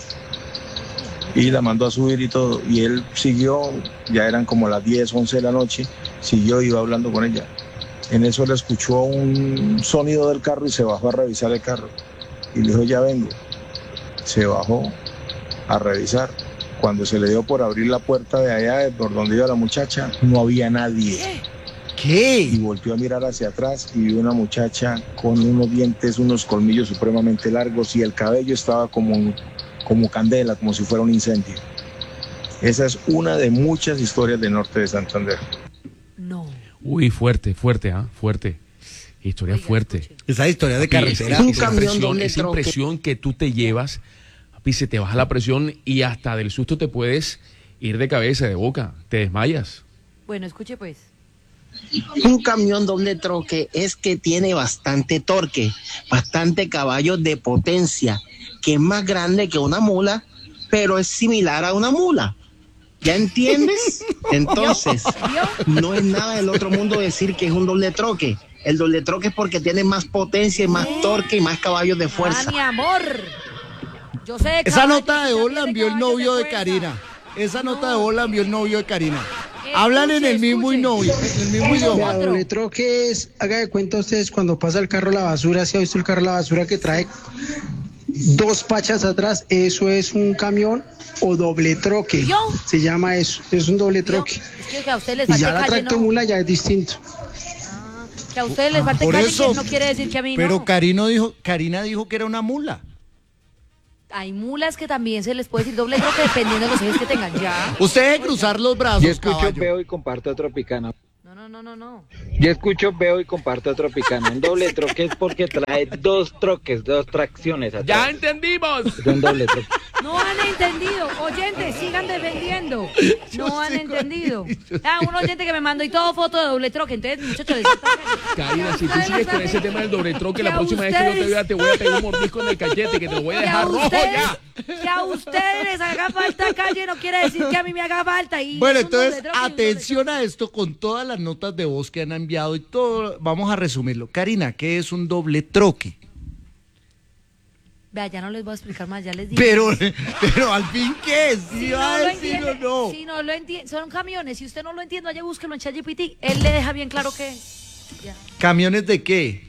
Speaker 8: Y la mandó a subir y todo. Y él siguió, ya eran como las diez, once de la noche. Siguió, iba hablando con ella. En eso le escuchó un sonido del carro y se bajó a revisar el carro. Y le dijo, ya vengo. Se bajó a revisar. Cuando se le dio por abrir la puerta de allá, de por donde iba la muchacha, no había nadie.
Speaker 1: ¿Qué?
Speaker 8: Y volvió a mirar hacia atrás y vio una muchacha con unos dientes, unos colmillos supremamente largos y el cabello estaba como, como candela, como si fuera un incendio. Esa es una de muchas historias del norte de Santander.
Speaker 5: No.
Speaker 3: Uy, fuerte, fuerte, ¿ah? Fuerte. Historia
Speaker 5: Oiga,
Speaker 3: fuerte.
Speaker 5: escuche.
Speaker 1: Esa historia de carretera.
Speaker 3: Esa
Speaker 13: Un camión
Speaker 3: impresión,
Speaker 13: doble
Speaker 3: esa
Speaker 13: troque.
Speaker 3: impresión que tú te llevas, papi, se te baja la presión y hasta del susto te puedes ir de cabeza, de boca, te desmayas.
Speaker 5: Bueno, escuche pues.
Speaker 13: Un camión doble troque es que tiene bastante torque, bastante caballos de potencia, que es más grande que una mula, pero es similar a una mula. ¿Ya entiendes? Entonces, no es nada del otro mundo decir que es un doble troque. El doble troque es porque tiene más potencia y más torque y más caballos de fuerza.
Speaker 5: Ah, mi amor. Yo sé de
Speaker 1: Esa
Speaker 5: caballos,
Speaker 1: nota de
Speaker 5: usted
Speaker 1: voz la
Speaker 5: tiene
Speaker 1: envió el
Speaker 5: caballos
Speaker 1: novio de
Speaker 5: fuerza.
Speaker 1: Karina. Esa nota
Speaker 5: No.
Speaker 1: de voz la envió el novio de Karina. Hablan en el mismo
Speaker 5: escuche.
Speaker 1: novio, en el mismo idioma.
Speaker 5: Otro.
Speaker 14: Doble troque es, haga de cuenta ustedes cuando pasa el carro a la basura, si ha visto el carro a la basura que trae dos pachas atrás, eso es un camión o doble troque.
Speaker 5: ¿Yo?
Speaker 14: Se llama eso, es un doble troque.
Speaker 5: Es que a ustedes les
Speaker 14: Y
Speaker 5: falta
Speaker 14: ya la
Speaker 5: calle, ¿no?
Speaker 14: tractomula ya es distinto.
Speaker 5: Que a ustedes les falta
Speaker 1: Por
Speaker 5: calle,
Speaker 1: eso,
Speaker 5: que no quiere decir que a mí
Speaker 1: Pero
Speaker 5: no.
Speaker 1: Karina dijo, Karina dijo que era una mula.
Speaker 5: Hay mulas que también se les puede decir doble troque dependiendo de los ejes que tengan ya.
Speaker 1: Usted debe cruzar los brazos,
Speaker 15: Yo escucho,
Speaker 1: caballo.
Speaker 15: veo y comparto a Tropicana.
Speaker 5: No, no, no, no, no.
Speaker 15: Yo escucho, veo y comparto a Tropicana. Un doble troque es porque trae dos troques, dos tracciones atrás.
Speaker 3: ¡Ya entendimos!
Speaker 15: Es un doble troque.
Speaker 5: No han entendido. Oyentes, sigan defendiendo. No han entendido. Ah, un oyente que me mandó y todo foto de doble troque. Entonces, muchachos, les falta calle.
Speaker 3: Karina, si tú
Speaker 5: Ustedes
Speaker 3: sigues con
Speaker 5: las
Speaker 3: ese tema del doble troque, la
Speaker 5: que a
Speaker 3: próxima vez que yo te
Speaker 5: ustedes-
Speaker 3: vea te voy a pegar un mordisco en el cachete que te lo voy a
Speaker 5: Que a
Speaker 3: dejar rojo
Speaker 5: ustedes-
Speaker 3: ya.
Speaker 5: Que a ustedes les haga falta calle no quiere decir que a mí me haga falta. Y
Speaker 1: Bueno,
Speaker 5: es un doble
Speaker 1: entonces,
Speaker 5: troque y un doble
Speaker 1: atención a esto con todas las notas de voz que han enviado y todo. Vamos a resumirlo. Karina, ¿qué es un doble troque?
Speaker 5: Vea, ya no les voy a explicar más, ya les dije.
Speaker 1: Pero, pero al fin, ¿qué es? ¿Sí
Speaker 5: Si
Speaker 1: va
Speaker 5: no
Speaker 1: a
Speaker 5: lo
Speaker 1: decir o
Speaker 5: entiende,
Speaker 1: no?
Speaker 5: si no lo entiende, son camiones. Si usted no lo entiende, vaya búsquelo en ChatGPT. Él le deja bien claro que es. Ya.
Speaker 1: ¿Camiones de qué?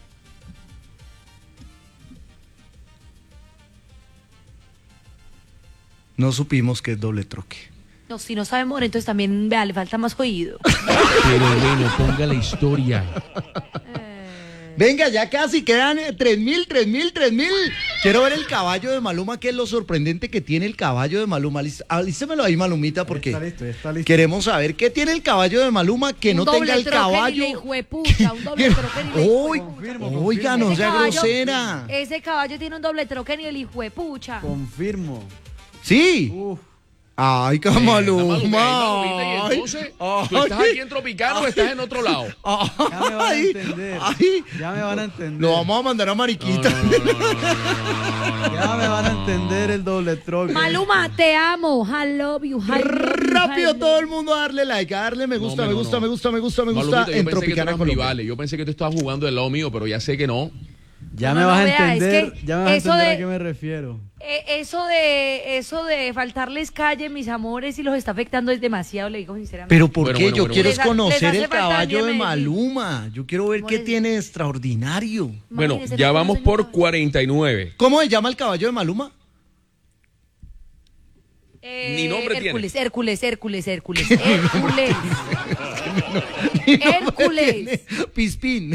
Speaker 1: No supimos qué es doble troque.
Speaker 5: No, si no sabe more, entonces también, vea, le falta más oído.
Speaker 3: Pero bueno, ponga la historia.
Speaker 1: Venga, ya casi quedan eh, tres mil, tres mil, tres mil. Quiero ver el caballo de Maluma, que es lo sorprendente que tiene el caballo de Maluma. Lis- Alístemelo ahí, Malumita, porque
Speaker 4: Está listo, está listo.
Speaker 1: queremos saber qué tiene el caballo de Maluma que
Speaker 5: Un
Speaker 1: no
Speaker 5: doble
Speaker 1: tenga el
Speaker 5: troque ni
Speaker 1: caballo.
Speaker 5: de hijuepucha, un doble troque ni de
Speaker 1: Oy,
Speaker 5: hijuepucha.
Speaker 1: Oiga, no
Speaker 5: Ese
Speaker 1: sea
Speaker 5: caballo-
Speaker 1: grosera.
Speaker 5: Ese caballo tiene un doble troque ni el hijuepucha.
Speaker 4: Confirmo.
Speaker 1: Sí. Ay,
Speaker 3: Maluma,
Speaker 1: Maluma.
Speaker 3: y entonces, ¿tú estás aquí en Tropicano o estás en otro lado?
Speaker 4: Ya me van a entender.
Speaker 1: Ay.
Speaker 4: Ya me van a entender.
Speaker 1: Lo vamos a mandar a Mariquita.
Speaker 4: Ya me van a entender el doble troque.
Speaker 5: Maluma, te amo. I love you. I love you,
Speaker 1: Rápido
Speaker 5: I
Speaker 1: todo el mundo a darle like, a darle me
Speaker 3: No,
Speaker 1: gusta,
Speaker 3: me
Speaker 1: me
Speaker 3: no,
Speaker 1: gusta,
Speaker 3: no.
Speaker 1: me gusta, me gusta, me gusta
Speaker 3: Malumita, yo
Speaker 1: en
Speaker 3: pensé que tú
Speaker 1: Tropicana
Speaker 3: eras mi
Speaker 1: Colombia.
Speaker 3: vale. Yo pensé que tú estabas jugando del lado mío, pero ya sé que no.
Speaker 4: Ya
Speaker 5: No,
Speaker 4: me
Speaker 5: no,
Speaker 4: vas a
Speaker 5: no, vea, es
Speaker 4: entender,
Speaker 5: que
Speaker 4: ya me vas a
Speaker 5: eso
Speaker 4: entender
Speaker 5: de-
Speaker 4: a qué me refiero.
Speaker 5: Eh, eso de eso de faltarles calle, mis amores, y los está afectando es demasiado, le digo sinceramente.
Speaker 1: Pero ¿por
Speaker 3: Bueno,
Speaker 1: qué?
Speaker 3: bueno,
Speaker 1: Yo
Speaker 3: bueno,
Speaker 1: quiero
Speaker 5: bueno.
Speaker 1: es conocer
Speaker 5: Les hace
Speaker 1: el
Speaker 5: falta
Speaker 1: caballo de
Speaker 5: Medellín.
Speaker 1: Maluma. Yo quiero ver qué
Speaker 5: More-
Speaker 1: tiene de extraordinario.
Speaker 3: Bueno,
Speaker 5: Imagínese,
Speaker 3: ya
Speaker 5: no
Speaker 3: vamos
Speaker 5: conocen
Speaker 3: por
Speaker 5: el caballo.
Speaker 3: cuarenta y nueve.
Speaker 1: ¿Cómo se llama el caballo de Maluma?
Speaker 5: Eh,
Speaker 3: Ni nombre tiene.
Speaker 5: Hércules, Hércules, Hércules, Hércules, Hércules. Hércules.
Speaker 1: Pispín.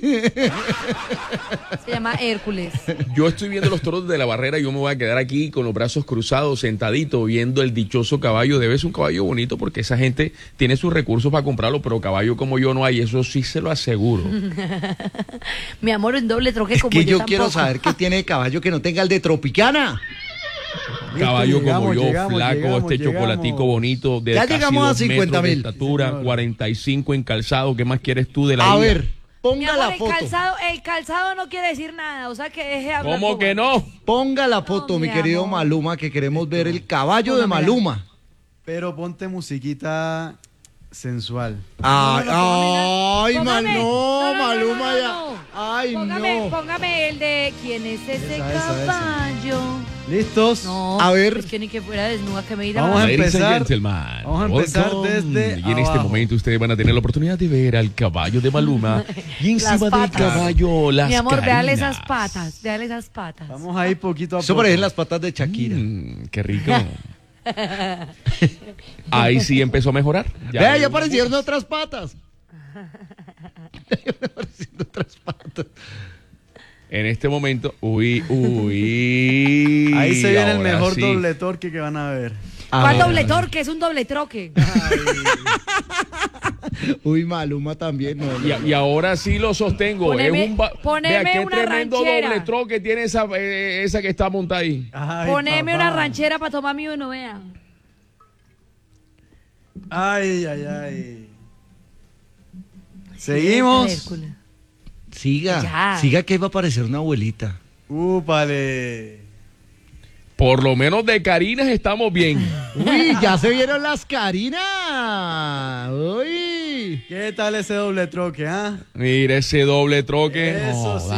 Speaker 5: Se llama Hércules.
Speaker 3: Yo estoy viendo los toros de la barrera y yo me voy a quedar aquí con los brazos cruzados, sentadito, viendo el dichoso caballo. Debe ser un caballo bonito porque esa gente tiene sus recursos para comprarlo, pero caballo como yo no hay, eso sí se lo aseguro.
Speaker 5: Mi amor, un doble troque como
Speaker 1: Que
Speaker 5: yo,
Speaker 1: yo quiero
Speaker 5: tampoco.
Speaker 1: saber qué tiene de caballo que no tenga el de Tropicana.
Speaker 3: Caballo
Speaker 4: llegamos,
Speaker 3: como yo,
Speaker 4: llegamos,
Speaker 3: flaco,
Speaker 4: llegamos,
Speaker 3: este
Speaker 4: llegamos.
Speaker 3: chocolatico bonito, de
Speaker 1: Ya
Speaker 3: casi
Speaker 1: llegamos a
Speaker 3: dos metros
Speaker 1: cincuenta
Speaker 3: de
Speaker 1: mil.
Speaker 3: estatura,
Speaker 4: Sí, señor.
Speaker 3: cuarenta y cinco en calzado. ¿Qué más quieres tú de la
Speaker 1: A
Speaker 3: vida?
Speaker 1: ver,
Speaker 5: Mi
Speaker 1: ponga
Speaker 5: amor,
Speaker 1: la
Speaker 5: el
Speaker 1: foto.
Speaker 5: calzado, el calzado no quiere decir nada, o sea que deje de hablar.
Speaker 3: ¿Cómo
Speaker 5: como-
Speaker 3: que no?
Speaker 1: Ponga la foto,
Speaker 5: No,
Speaker 1: mi
Speaker 5: mi
Speaker 1: querido
Speaker 5: amor.
Speaker 1: Maluma, que queremos ver el caballo de
Speaker 5: Póngamela.
Speaker 1: Maluma.
Speaker 4: Pero ponte musiquita sensual.
Speaker 1: Ay, ay,
Speaker 5: Póngame-
Speaker 1: mal, no,
Speaker 5: no, no, no,
Speaker 1: Maluma
Speaker 5: no, no,
Speaker 1: ya.
Speaker 5: no.
Speaker 1: Ay,
Speaker 5: Póngame,
Speaker 1: no.
Speaker 5: póngame el de ¿quién es ese
Speaker 4: Esa, esa, esa.
Speaker 5: caballo?
Speaker 4: ¿Listos?
Speaker 5: No,
Speaker 1: A ver.
Speaker 5: es que ni que fuera desnuda que me dirá.
Speaker 4: Vamos a
Speaker 3: Ladies and
Speaker 4: empezar-
Speaker 3: gentlemen,
Speaker 4: vamos a empezar
Speaker 3: welcome.
Speaker 4: desde
Speaker 3: Y en este
Speaker 4: abajo.
Speaker 3: momento ustedes van a tener la oportunidad de ver al caballo de Maluma y
Speaker 5: Las
Speaker 3: encima del
Speaker 5: patas.
Speaker 3: caballo las
Speaker 5: Mi amor, véale
Speaker 3: carinas.
Speaker 5: esas patas, véale esas patas.
Speaker 4: Vamos a ir poquito a
Speaker 1: Eso
Speaker 4: poco.
Speaker 1: parecen las patas de Shakira.
Speaker 3: Mm, qué rico. Ahí sí empezó a mejorar.
Speaker 1: Vea, ya aparecieron otras patas. Ya aparecieron otras patas.
Speaker 3: En este momento, uy, uy.
Speaker 4: Ahí se viene el
Speaker 3: ahora
Speaker 4: mejor
Speaker 3: sí.
Speaker 4: doble torque que van a ver.
Speaker 5: ¿Cuál
Speaker 1: Ah,
Speaker 5: doble torque? Es un doble troque.
Speaker 1: Uy, Maluma también. No, no,
Speaker 3: Y,
Speaker 1: no.
Speaker 3: y ahora sí lo sostengo.
Speaker 5: Poneme-
Speaker 3: es un ba-
Speaker 5: poneme
Speaker 3: Vea qué
Speaker 5: una
Speaker 3: tremendo
Speaker 5: ranchera.
Speaker 3: doble troque tiene esa, eh, esa que está montada ahí.
Speaker 4: Ay,
Speaker 5: Poneme
Speaker 4: papá.
Speaker 5: una ranchera para tomar mi uno, vea.
Speaker 4: Ay, ay, ay. Seguimos.
Speaker 5: Hércules.
Speaker 1: Siga,
Speaker 5: Ya.
Speaker 1: siga que va a aparecer una abuelita.
Speaker 4: Úpale.
Speaker 3: Por lo menos de Carinas estamos bien.
Speaker 1: Uy, ya se vieron las Carinas. Uy.
Speaker 4: ¿Qué tal ese doble troque, ah?
Speaker 3: Mira ese doble troque.
Speaker 4: Eso sí.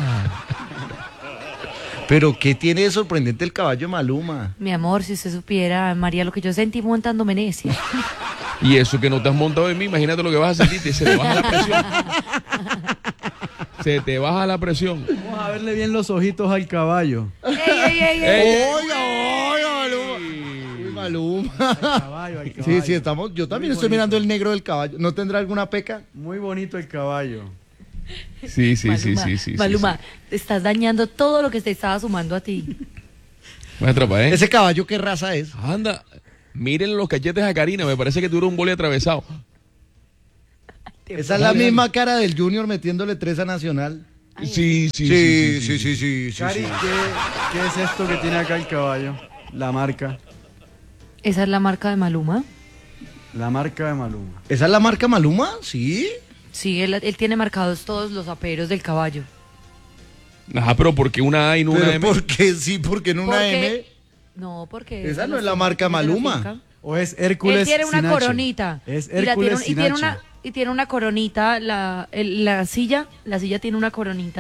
Speaker 1: Pero ¿qué tiene de sorprendente el caballo de Maluma?
Speaker 5: Mi amor, si usted supiera, María, lo que yo sentí montándome en ese.
Speaker 3: Y eso que no te has montado en mí, imagínate lo que vas a sentir. Se te baja la presión. Se te baja la presión.
Speaker 4: Vamos Vamos a verle bien los ojitos al caballo.
Speaker 5: ¡Ey, ey, ey, ey!
Speaker 1: Oiga, oiga, Maluma. Uy, Maluma.
Speaker 4: Al caballo, al caballo.
Speaker 1: Sí, sí, estamos. Yo también
Speaker 4: Muy
Speaker 1: estoy
Speaker 4: bonito.
Speaker 1: mirando el negro del caballo. ¿No tendrá alguna peca?
Speaker 4: Muy bonito el caballo.
Speaker 3: Sí, sí, sí,
Speaker 5: Maluma,
Speaker 3: sí, sí.
Speaker 5: Maluma, te estás dañando todo lo que te estaba sumando a ti.
Speaker 3: Me atrapa, ¿eh?
Speaker 1: ¿Ese caballo qué raza es?
Speaker 3: Anda, miren los cachetes a Karina, me parece que tuvo un boli atravesado.
Speaker 1: Esa es la misma cara del Junior metiéndole tres a Nacional.
Speaker 3: Sí, sí,
Speaker 1: Sí, sí, sí, sí. sí,
Speaker 4: Cari,
Speaker 1: sí.
Speaker 4: ¿qué, ¿qué es esto que tiene acá el caballo? La marca.
Speaker 5: ¿Esa es la marca de Maluma?
Speaker 4: La marca de Maluma.
Speaker 1: ¿Esa es la marca Maluma? Sí.
Speaker 5: Sí, él, él tiene marcados todos los aperos del caballo.
Speaker 3: Ajá, pero ¿por qué una A y no una
Speaker 1: Pero
Speaker 3: M?
Speaker 1: ¿por qué sí? ¿Por qué no una
Speaker 5: Porque-
Speaker 1: M?
Speaker 5: No, porque...
Speaker 1: Esa no
Speaker 5: los
Speaker 1: es la
Speaker 5: tiene-
Speaker 1: marca
Speaker 5: tiene de la
Speaker 1: Maluma.
Speaker 5: finca.
Speaker 4: ¿O es Hércules
Speaker 5: Él tiene una
Speaker 4: sin H?
Speaker 5: coronita.
Speaker 4: Es
Speaker 5: y, la tiene,
Speaker 4: Hércules
Speaker 5: un- y
Speaker 4: sin
Speaker 5: tiene
Speaker 4: H.
Speaker 5: una y tiene una coronita, la, el- la silla, la silla tiene una coronita